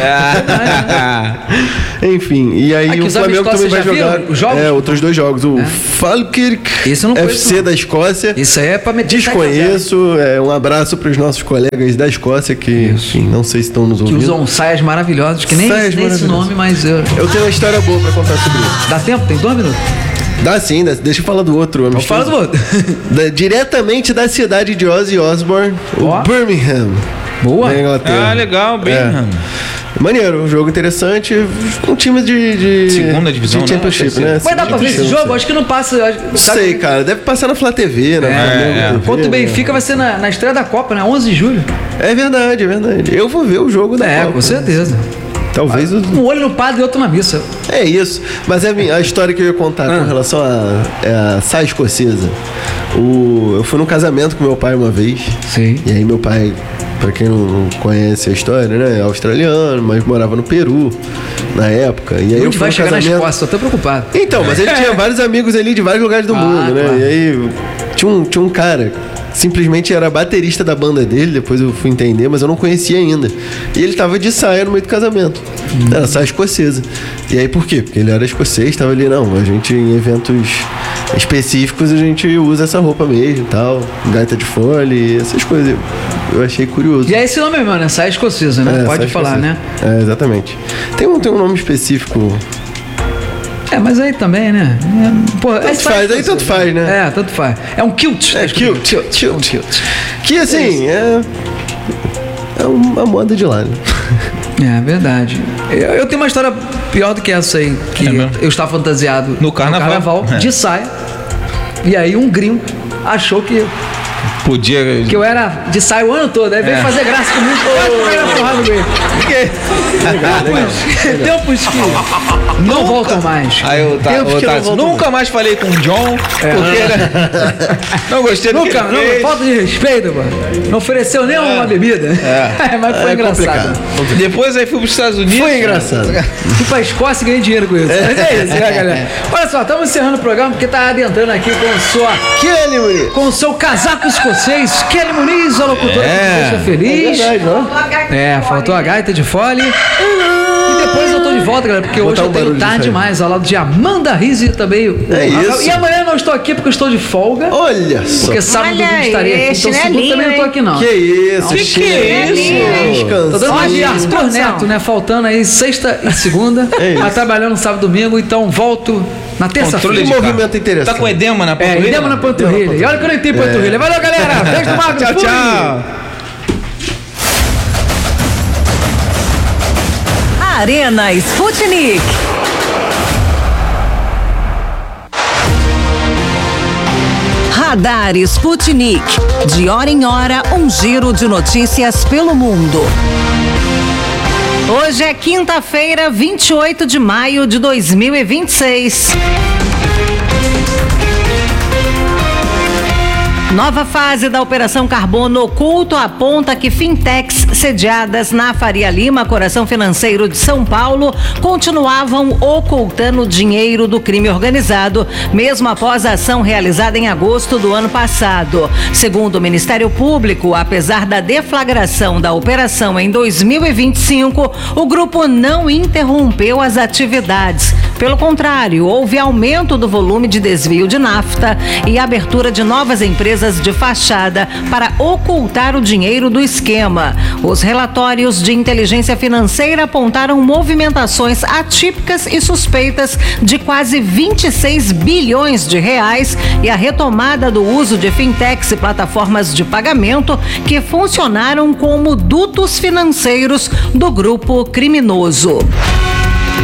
Enfim, e aí o Flamengo também vai jogar outros 2 jogos. O Falkirk FC da Escócia. Isso aí é pra meter. Desconheço. Um abraço para os nossos colegas da Escócia que, enfim, não sei se estão nos ouvindo. Que usam saias maravilhosas, que nem esse nome, mas eu tenho uma história boa para contar sobre isso. Dá tempo? Tem 2 minutos? Dá sim, deixa eu falar do outro. Fala do outro. Diretamente da cidade de Ozzy Osbourne, o Birmingham. Boa. Legal, Birmingham. Maneiro, um jogo interessante. Um time de segunda divisão, de Championship, né? Vai dar pra ver esse jogo? Acho que não passa. Não sei, cara. Deve passar na Flá TV, né? Enquanto o Benfica vai ser na estreia da Copa, né? 11 de julho. É verdade. Eu vou ver o jogo da Copa. Com certeza. Talvez um olho no padre e outro na missa. É isso. Mas a história que eu ia contar com relação a saia escocesa. Eu fui num casamento com meu pai uma vez. Sim. E aí meu pai, pra quem não conhece a história, né? É australiano, mas morava no Peru na época. E aí eu fui vai chegar na Escócia, tô até preocupado. Então, mas ele tinha vários amigos ali de vários lugares do mundo, né? Claro. E aí tinha um cara, simplesmente era baterista da banda dele, depois eu fui entender, mas eu não conhecia ainda. E ele tava de saia no meio do casamento. Era saia escocesa. E aí por quê? Porque ele era escocês, tava ali, a gente em eventos específicos a gente usa essa roupa mesmo e tal, gaita de fole, essas coisas. Eu achei curioso. E é esse nome mesmo, né? Saia escocesa, né? Pode falar, escocesa, né? Exatamente. Tem um nome específico. Mas aí também, né? Tanto faz, né? Tanto faz. É um kilt. Kilt. Que assim, é uma moda de lá, né? É verdade. Eu tenho uma história pior do que essa aí, que eu estava fantasiado no carnaval de saia. E aí um gringo achou que eu era de saia o ano todo, aí veio fazer graça comigo, tempos que não voltam mais. Aí nunca mais falei com o John, porque não gostei do que ele fez. Falta de respeito, mano. Não ofereceu nem uma bebida. Mas foi engraçado. Depois aí fui para os Estados Unidos. Foi engraçado. Fui pra Escócia e ganhei dinheiro com isso. Mas é isso, né, galera? Olha só, estamos encerrando o programa porque tá adentrando aqui com o seu casaco escocês. Kelly Muniz, a locutora que deixa feliz. É verdade, faltou a gaita de fole. E depois eu tô de volta, galera, porque hoje eu tenho tarde demais, ao lado de Amanda Rizzi também. Isso. E amanhã eu não estou aqui porque eu estou de folga. Olha só. Porque sábado e domingo estarei aqui, então segunda também não tô aqui não. Que isso? Que é isso? Tô dando uma de Arthur Neto, né? Faltando aí sexta e segunda, mas trabalhando sábado e domingo, então volto na terça-feira. Que movimento interessante. Tá com edema na panturrilha? Edema na panturrilha. E olha que eu nem tenho panturrilha. Valeu, galera. Beijo do Magro. Tchau. Arena Sputnik. Radar Sputnik. De hora em hora, um giro de notícias pelo mundo. Hoje é quinta-feira, 28 de maio de 2026. Nova fase da Operação Carbono Oculto aponta que fintechs sediadas na Faria Lima, coração financeiro de São Paulo, continuavam ocultando dinheiro do crime organizado, mesmo após a ação realizada em agosto do ano passado. Segundo o Ministério Público, apesar da deflagração da operação em 2025, o grupo não interrompeu as atividades. Pelo contrário, houve aumento do volume de desvio de nafta e abertura de novas empresas de fachada para ocultar o dinheiro do esquema. Os relatórios de inteligência financeira apontaram movimentações atípicas e suspeitas de quase 26 bilhões de reais e a retomada do uso de fintechs e plataformas de pagamento que funcionaram como dutos financeiros do grupo criminoso.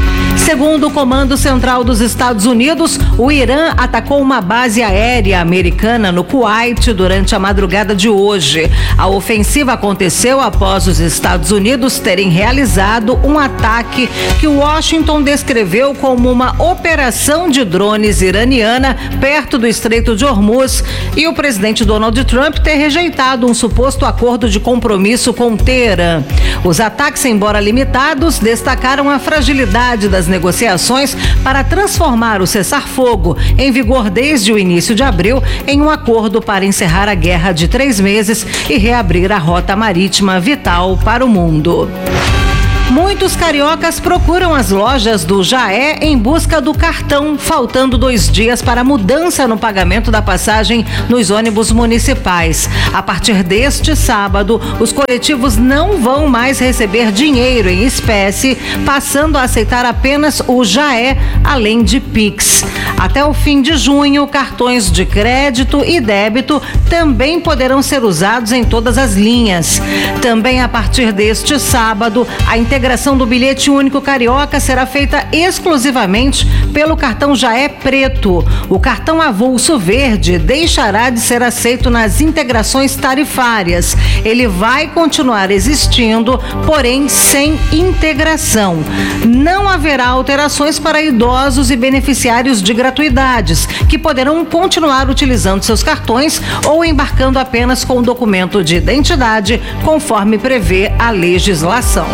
Segundo o Comando Central dos Estados Unidos, o Irã atacou uma base aérea americana no Kuwait durante a madrugada de hoje. A ofensiva aconteceu após os Estados Unidos terem realizado um ataque que Washington descreveu como uma operação de drones iraniana perto do Estreito de Hormuz e o presidente Donald Trump ter rejeitado um suposto acordo de compromisso com Teherã. Os ataques, embora limitados, destacaram a fragilidade das negociações para transformar o cessar-fogo, em vigor desde o início de abril, em um acordo para encerrar a guerra de 3 meses e reabrir a rota marítima vital para o mundo. Muitos cariocas procuram as lojas do Jaé em busca do cartão, faltando 2 dias para a mudança no pagamento da passagem nos ônibus municipais. A partir deste sábado, os coletivos não vão mais receber dinheiro em espécie, passando a aceitar apenas o Jaé, além de Pix. Até o fim de junho, cartões de crédito e débito também poderão ser usados em todas as linhas. Também a partir deste sábado, a integração do bilhete único carioca será feita exclusivamente pelo cartão Jaé Preto. O cartão avulso verde deixará de ser aceito nas integrações tarifárias. Ele vai continuar existindo, porém sem integração. Não haverá alterações para idosos e beneficiários de gratuidades, que poderão continuar utilizando seus cartões ou embarcando apenas com o documento de identidade, conforme prevê a legislação.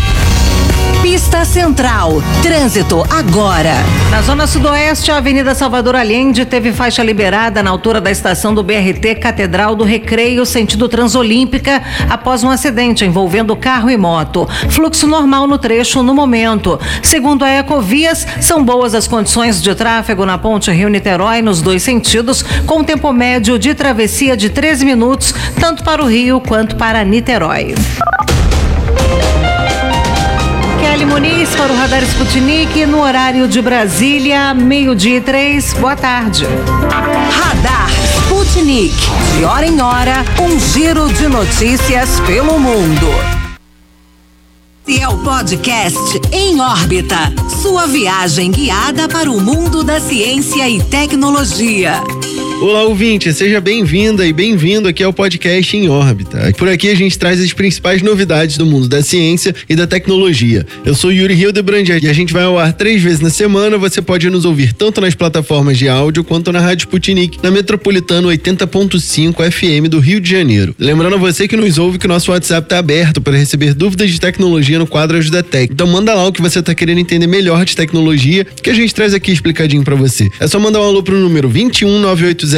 Pista Central. Trânsito agora. Na zona sudoeste, a Avenida Salvador Allende teve faixa liberada na altura da estação do BRT Catedral do Recreio, sentido Transolímpica, após um acidente envolvendo carro e moto. Fluxo normal no trecho no momento. Segundo a Ecovias, são boas as condições de tráfego na ponte Rio-Niterói nos 2 sentidos, com tempo médio de travessia de 13 minutos, tanto para o Rio quanto para Niterói. Kelly Muniz para o Radar Sputnik, no horário de Brasília, 12:03. Boa tarde. Radar Sputnik. De hora em hora, um giro de notícias pelo mundo. Esse é o podcast Em Órbita. Sua viagem guiada para o mundo da ciência e tecnologia. Olá, ouvinte, seja bem-vinda e bem-vindo aqui ao podcast Em Órbita. Por aqui a gente traz as principais novidades do mundo da ciência e da tecnologia. Eu sou Yuri Hildebrand e a gente vai ao ar 3 vezes na semana. Você pode nos ouvir tanto nas plataformas de áudio quanto na Rádio Sputnik, na Metropolitano 80.5 FM do Rio de Janeiro. Lembrando a você que nos ouve que o nosso WhatsApp está aberto para receber dúvidas de tecnologia no quadro Ajuda Tech. Então manda lá o que você está querendo entender melhor de tecnologia, que a gente traz aqui explicadinho para você. É só mandar um alô pro número 21 980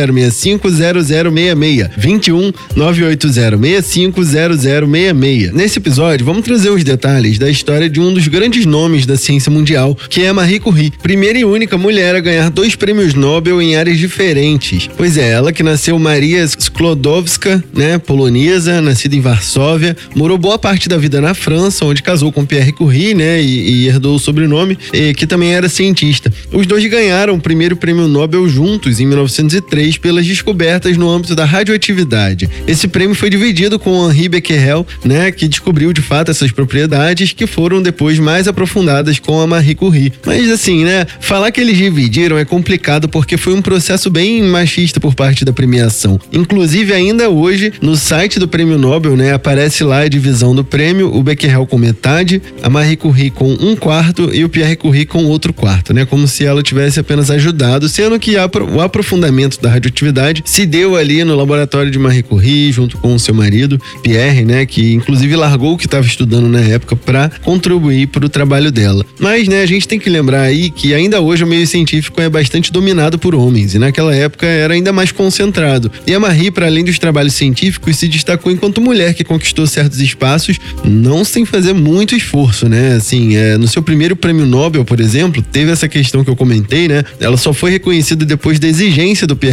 0066. 21 980 65 0066. Nesse episódio, vamos trazer os detalhes da história de um dos grandes nomes da ciência mundial, que é a Marie Curie, primeira e única mulher a ganhar 2 prêmios Nobel em áreas diferentes. Pois é, ela que nasceu Maria Sklodowska, polonesa, nascida em Varsóvia, morou boa parte da vida na França, onde casou com Pierre Curie, e herdou o sobrenome, que também era cientista. Os dois ganharam o primeiro prêmio Nobel juntos em 1903 pelas descobertas no âmbito da radioatividade. Esse prêmio foi dividido com Henri Becquerel, que descobriu de fato essas propriedades que foram depois mais aprofundadas com a Marie Curie. Mas assim, falar que eles dividiram é complicado porque foi um processo bem machista por parte da premiação. Inclusive, ainda hoje, no site do Prêmio Nobel, aparece lá a divisão do prêmio, o Becquerel com metade, a Marie Curie com 1/4 e o Pierre Curie com outro quarto, como se ela tivesse apenas ajudado, sendo que o aprofundamento da radioatividade se deu ali no laboratório de Marie Curie, junto com o seu marido, Pierre, que inclusive largou o que estava estudando na época para contribuir para o trabalho dela. Mas, a gente tem que lembrar aí que ainda hoje o meio científico é bastante dominado por homens, e naquela época era ainda mais concentrado. E a Marie, para além dos trabalhos científicos, se destacou enquanto mulher que conquistou certos espaços, não sem fazer muito esforço, no seu primeiro prêmio Nobel, por exemplo, teve essa questão que eu comentei, ela só foi reconhecida depois da exigência do Pierre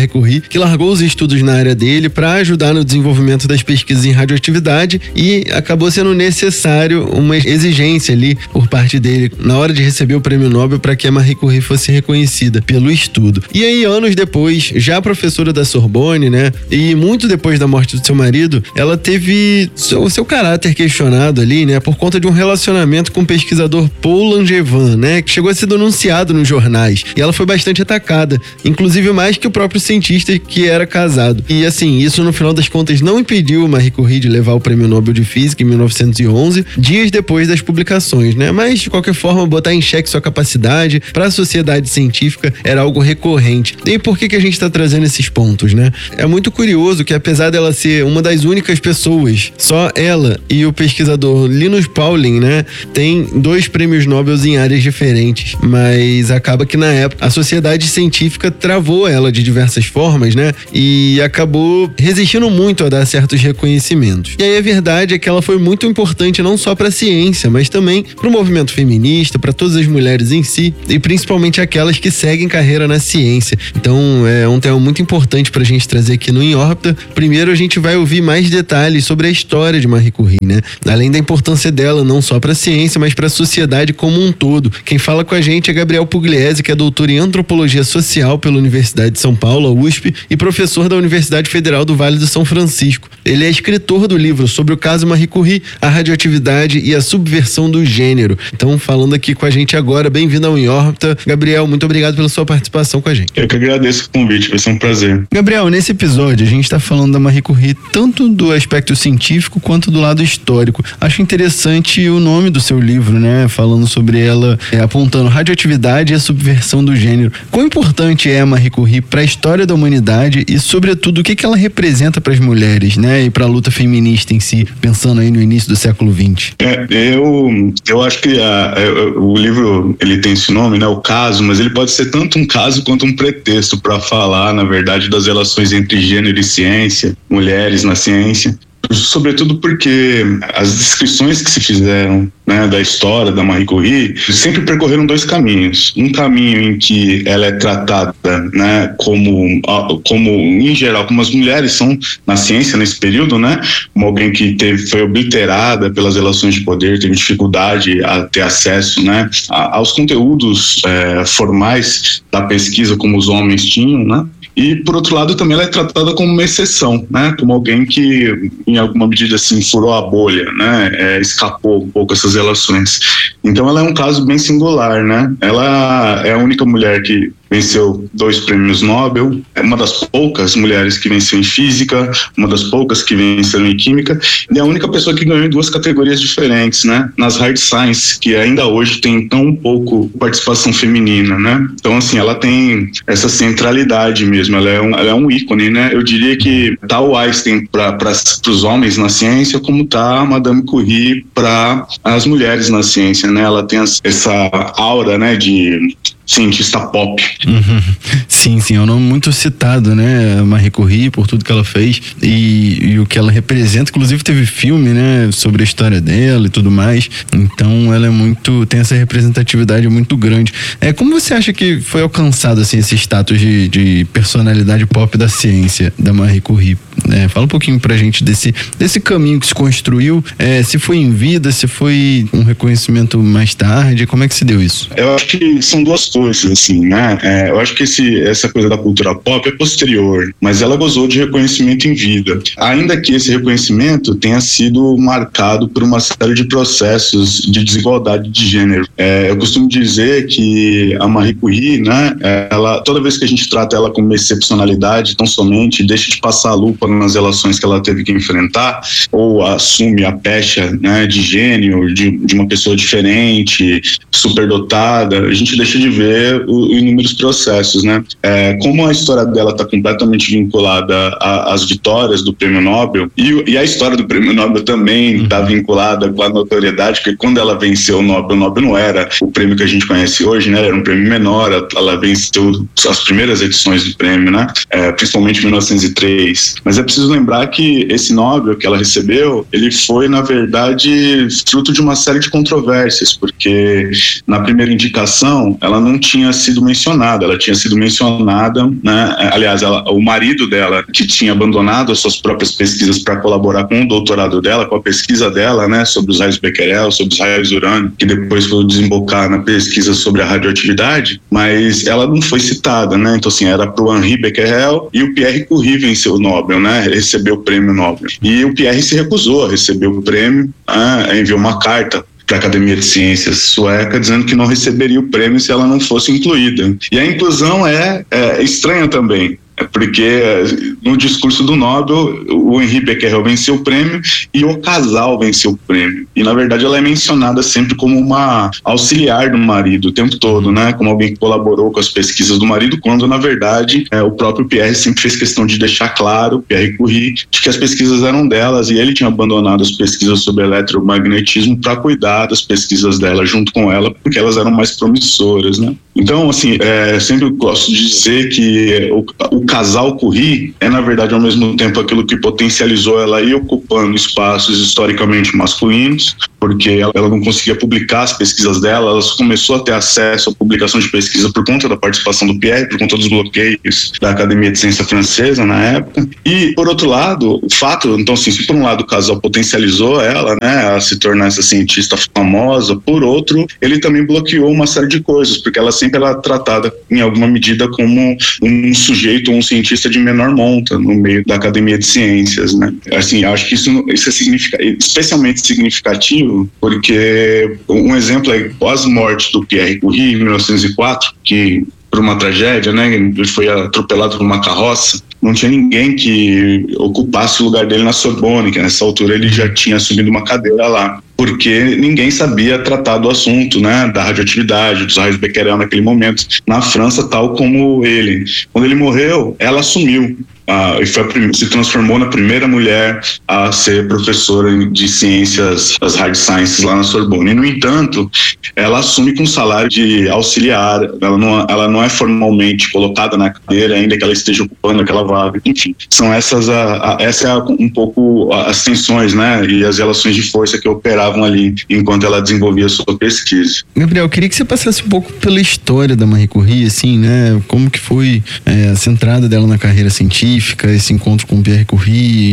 Marie Curie, que largou os estudos na área dele para ajudar no desenvolvimento das pesquisas em radioatividade e acabou sendo necessário uma exigência ali por parte dele na hora de receber o prêmio Nobel para que a Marie Curie fosse reconhecida pelo estudo. E aí, anos depois, já professora da Sorbonne, né, e muito depois da morte do seu marido, ela teve o seu caráter questionado ali, né, por conta de um relacionamento com o pesquisador Paul Langevin, né, que chegou a ser denunciado nos jornais. E ela foi bastante atacada, inclusive mais que o próprio cientista que era casado. E assim, isso no final das contas não impediu Marie Curie de levar o prêmio Nobel de Física em 1911, dias depois das publicações, né? Mas de qualquer forma, botar em xeque sua capacidade para a sociedade científica era algo recorrente. E por que a gente está trazendo esses pontos, né? É muito curioso que, apesar dela ser uma das únicas pessoas, só ela e o pesquisador Linus Pauling, né, tem 2 prêmios Nobel em áreas diferentes, mas acaba que na época a sociedade científica travou ela de diversas formas, né, e acabou resistindo muito a dar certos reconhecimentos. E aí a verdade é que ela foi muito importante não só para a ciência, mas também para o movimento feminista, para todas as mulheres em si, e principalmente aquelas que seguem carreira na ciência. Então é um tema muito importante para a gente trazer aqui no Em Órbita. Primeiro a gente vai ouvir mais detalhes sobre a história de Marie Curie, né? Além da importância dela não só para a ciência, mas para a sociedade como um todo. Quem fala com a gente é Gabriel Pugliese, que é doutor em Antropologia Social pela Universidade de São Paulo, a USP, e professor da Universidade Federal do Vale do São Francisco. Ele é escritor do livro sobre o caso Marie Curie, a radioatividade e a subversão do gênero. Então, falando aqui com a gente agora, bem-vindo ao Em Órbita. Gabriel, muito obrigado pela sua participação com a gente. Eu que agradeço o convite, vai ser um prazer. Gabriel, nesse episódio a gente está falando da Marie Curie tanto do aspecto científico quanto do lado histórico. Acho interessante o nome do seu livro, né? Falando sobre ela, apontando radioatividade e a subversão do gênero. Quão importante é a Marie Curie para a história da humanidade e, sobretudo, o que ela representa para as mulheres, né? E para a luta feminista em si, pensando aí no início do século XX? Eu acho que o livro, ele tem esse nome, né? O caso, mas ele pode ser tanto um caso quanto um pretexto para falar, na verdade, das relações entre gênero e ciência, mulheres na ciência. Sobretudo porque as descrições que se fizeram, né, da história da Marie Curie sempre percorreram 2 caminhos. Um caminho em que ela é tratada, né, como em geral, como as mulheres são na ciência nesse período, né, como alguém que foi obliterada pelas relações de poder, teve dificuldade a ter acesso, né, aos conteúdos formais da pesquisa como os homens tinham, né. E, por outro lado, também ela é tratada como uma exceção, né? Como alguém que, em alguma medida, assim, furou a bolha, né? Escapou um pouco essas relações. Então, ela é um caso bem singular, né? Ela é a única mulher que venceu 2 prêmios Nobel, é uma das poucas mulheres que venceu em física, uma das poucas que venceram em química, e é a única pessoa que ganhou em 2 categorias diferentes, né? Nas hard science, que ainda hoje tem tão pouco participação feminina, né? Então, assim, ela tem essa centralidade mesmo, ela é um ícone, né? Eu diria que tá o Einstein para os homens na ciência, como tá a Madame Curie para as mulheres na ciência, né? Ela tem essa aura, né, de cientista pop. Uhum. Sim, é um nome muito citado, né? Marie Curie, por tudo que ela fez e o que ela representa. Inclusive teve filme, né, sobre a história dela e tudo mais. Então ela tem essa representatividade muito grande. Como você acha que foi alcançado assim, esse status de personalidade pop da ciência da Marie Curie? Fala um pouquinho pra gente desse caminho que se construiu, se foi em vida, se foi um reconhecimento mais tarde, como é que se deu isso? Eu acho que são 2 coisas, assim, né? Eu acho que essa coisa da cultura pop é posterior, mas ela gozou de reconhecimento em vida. Ainda que esse reconhecimento tenha sido marcado por uma série de processos de desigualdade de gênero. Eu costumo dizer que a Marie Curie, né, toda vez que a gente trata ela como excepcionalidade, tão somente deixa de passar a lupa nas relações que ela teve que enfrentar, ou assume a pecha, né, de gênio, de uma pessoa diferente, superdotada, a gente deixa de ver inúmeros processos, né? Como a história dela está completamente vinculada às vitórias do Prêmio Nobel, e a história do Prêmio Nobel também está vinculada com a notoriedade, porque quando ela venceu o Nobel não era o prêmio que a gente conhece hoje, né? Era um prêmio menor, ela venceu as primeiras edições do prêmio, né? Principalmente em 1903. Mas Mas é preciso lembrar que esse Nobel que ela recebeu, ele foi, na verdade, fruto de uma série de controvérsias, porque na primeira indicação ela não tinha sido mencionada, ela tinha sido mencionada, né? Aliás, o marido dela, que tinha abandonado as suas próprias pesquisas para colaborar com o doutorado dela, com a pesquisa dela, né, sobre os raios Becquerel, sobre os raios urânio, que depois foi desembocar na pesquisa sobre a radioatividade, mas ela não foi citada, né? Então, assim, era para o Henri Becquerel, e o Pierre Curie venceu o Nobel, né? Recebeu o prêmio Nobel. E o Pierre se recusou a receber o prêmio, enviou uma carta para a Academia de Ciências sueca dizendo que não receberia o prêmio se ela não fosse incluída. E a inclusão é estranha também. Porque no discurso do Nobel, o Henri Becquerel venceu o prêmio e o casal venceu o prêmio. E, na verdade, ela é mencionada sempre como uma auxiliar do marido o tempo todo, né? Como alguém que colaborou com as pesquisas do marido, quando, na verdade, o próprio Pierre sempre fez questão de deixar claro, Pierre Curie, de que as pesquisas eram delas e ele tinha abandonado as pesquisas sobre eletromagnetismo para cuidar das pesquisas dela junto com ela, porque elas eram mais promissoras, né? Então, assim, sempre gosto de dizer que o casal Curie é, na verdade, ao mesmo tempo aquilo que potencializou ela ir ocupando espaços historicamente masculinos, porque ela não conseguia publicar as pesquisas dela, ela só começou a ter acesso à publicação de pesquisa por conta da participação do Pierre, por conta dos bloqueios da Academia de Ciência Francesa na época. E, por outro lado, o fato, então, assim, se por um lado o casal potencializou ela, né, a se tornar essa cientista famosa, por outro, ele também bloqueou uma série de coisas, porque ela sempre era tratada, em alguma medida, como um sujeito, um cientista de menor monta no meio da Academia de Ciências, né? Assim, acho que isso é especialmente significativo, porque um exemplo é pós-morte do Pierre Curie, em 1904, que por uma tragédia, né, ele foi atropelado por uma carroça. Não tinha ninguém que ocupasse o lugar dele na Sorbonne, que nessa altura ele já tinha assumido uma cadeira lá, porque ninguém sabia tratar do assunto, né, da radioatividade, dos raios Becquerel naquele momento, na França, tal como ele. Quando ele morreu, ela assumiu. E se transformou na primeira mulher a ser professora de ciências, as hard sciences lá na Sorbonne. E, no entanto, ela assume com salário de auxiliar, ela não é formalmente colocada na cadeira, ainda que ela esteja ocupando aquela vaga. Enfim, são essa é um pouco as tensões, né, e as relações de força que operavam ali enquanto ela desenvolvia a sua pesquisa. Gabriel, eu queria que você passasse um pouco pela história da Marie Curie, assim, né, como que foi essa entrada dela na carreira científica, esse encontro com Pierre Curie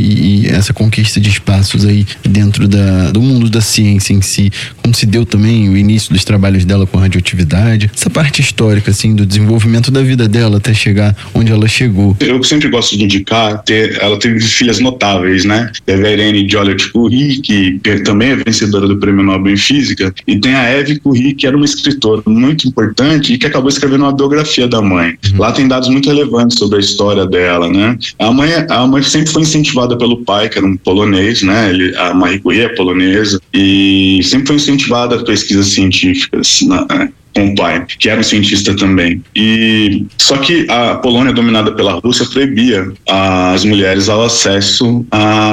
e essa conquista de espaços aí dentro do mundo da ciência em si, como se deu também o início dos trabalhos dela com radioatividade, essa parte histórica, assim, do desenvolvimento da vida dela até chegar onde ela chegou. Eu sempre gosto de indicar, ela teve filhas notáveis, né? Teve a Irene Joliot-Curie, que também é vencedora do Prêmio Nobel em Física, e tem a Eve Curie, que era uma escritora muito importante e que acabou escrevendo uma biografia da mãe. Lá tem dados muito relevantes sobre a história dela, né? A mãe sempre foi incentivada pelo pai, que era um polonês, né? A Marie Curie é polonesa, e sempre foi incentivada a pesquisas científicas, né? Com o pai, que era um cientista também. E só que a Polônia, dominada pela Rússia, proibia as mulheres ao acesso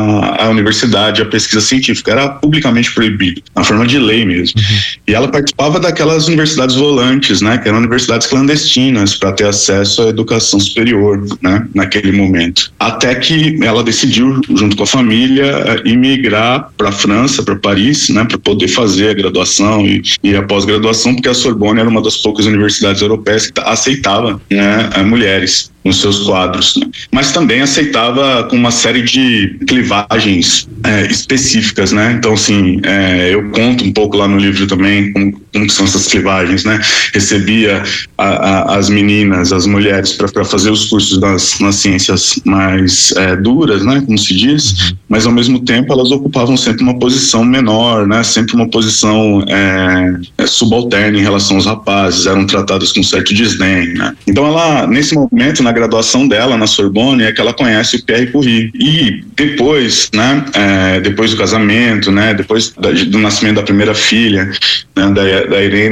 à universidade, à pesquisa científica. Era publicamente proibido, na forma de lei mesmo. E ela participava daquelas universidades volantes, né, que eram universidades clandestinas, para ter acesso à educação superior, né, naquele momento. Até que ela decidiu, junto com a família, emigrar para a França, para Paris, né, para poder fazer a graduação e a pós-graduação, porque a Sorbonne era uma das poucas universidades europeias que aceitava, né, mulheres nos seus quadros, né? Mas também aceitava com uma série de clivagens específicas, né? Então, assim, eu conto um pouco lá no livro também como que são essas clivagens, né? Recebia as meninas, as mulheres, para fazer os cursos nas ciências mais duras, né? Como se diz, mas ao mesmo tempo elas ocupavam sempre uma posição menor, né? Sempre uma posição subalterna em relação aos rapazes, eram tratadas com certo desdém, né? Então ela, nesse momento, na graduação dela na Sorbonne, é que ela conhece o Pierre Curie. E depois, né, depois do casamento, né, depois do nascimento da primeira filha, né, da Irene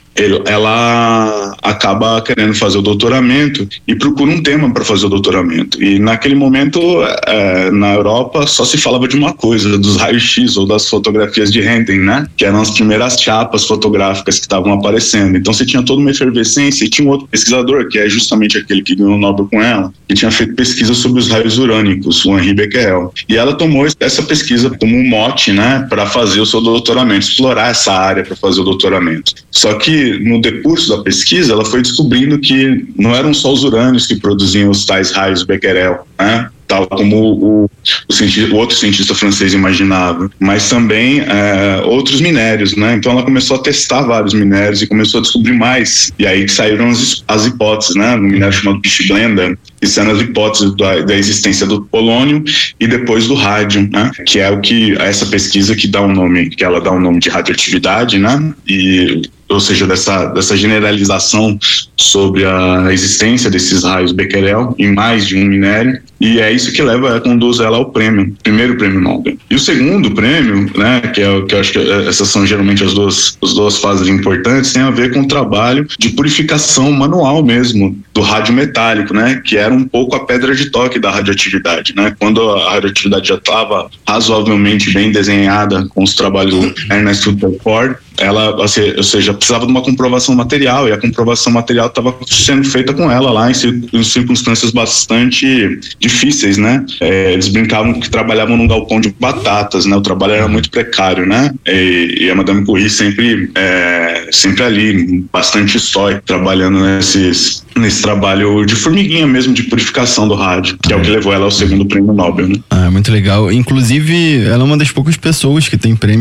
ela acaba querendo fazer o doutoramento e procura um tema para fazer o doutoramento. E naquele momento, na Europa, só se falava de uma coisa, dos raios-x ou das fotografias de Röntgen, né? Que eram as primeiras chapas fotográficas que estavam aparecendo. Então você tinha toda uma efervescência, e tinha um outro pesquisador, que é justamente aquele que ganhou o Nobel com ela, que tinha feito pesquisa sobre os raios urânicos, o Henri Becquerel. E ela tomou essa pesquisa como um mote, né, para fazer o seu doutoramento, explorar essa área para fazer o doutoramento. Só que no decurso da pesquisa, ela foi descobrindo que não eram só os urânios que produziam os tais raios Becquerel, né? Tal como o outro cientista francês imaginava, mas também outros minérios, né? Então ela começou a testar vários minérios e começou a descobrir mais, e aí que saíram as hipóteses, né? No minério chamado Pichblenda, que são as hipóteses da existência do polônio e depois do rádio, né? Que é essa pesquisa que ela dá o nome de radioatividade, né? Ou seja, dessa generalização sobre a existência desses raios Becquerel em mais de um minério, e é isso que conduz ela ao primeiro prêmio Nobel. E o segundo prêmio, né, que eu acho que essas são geralmente as duas fases importantes, tem a ver com o trabalho de purificação manual mesmo do rádio metálico, né, que era um pouco a pedra de toque da radioatividade, né? Quando a radioatividade já estava razoavelmente bem desenhada com os trabalhos do Ernest Rutherford, ela, ou seja, precisava de uma comprovação material, e a comprovação material estava sendo feita com ela lá em circunstâncias bastante difíceis, né? Eles brincavam que trabalhavam num galpão de batatas, né? O trabalho era muito precário, né? E a Madame Curie sempre ali, bastante estoica, trabalhando nesse trabalho de formiguinha mesmo, de purificação do rádio, que é o que levou ela ao segundo prêmio Nobel, né? Muito legal. Inclusive, ela é uma das poucas pessoas que tem prêmio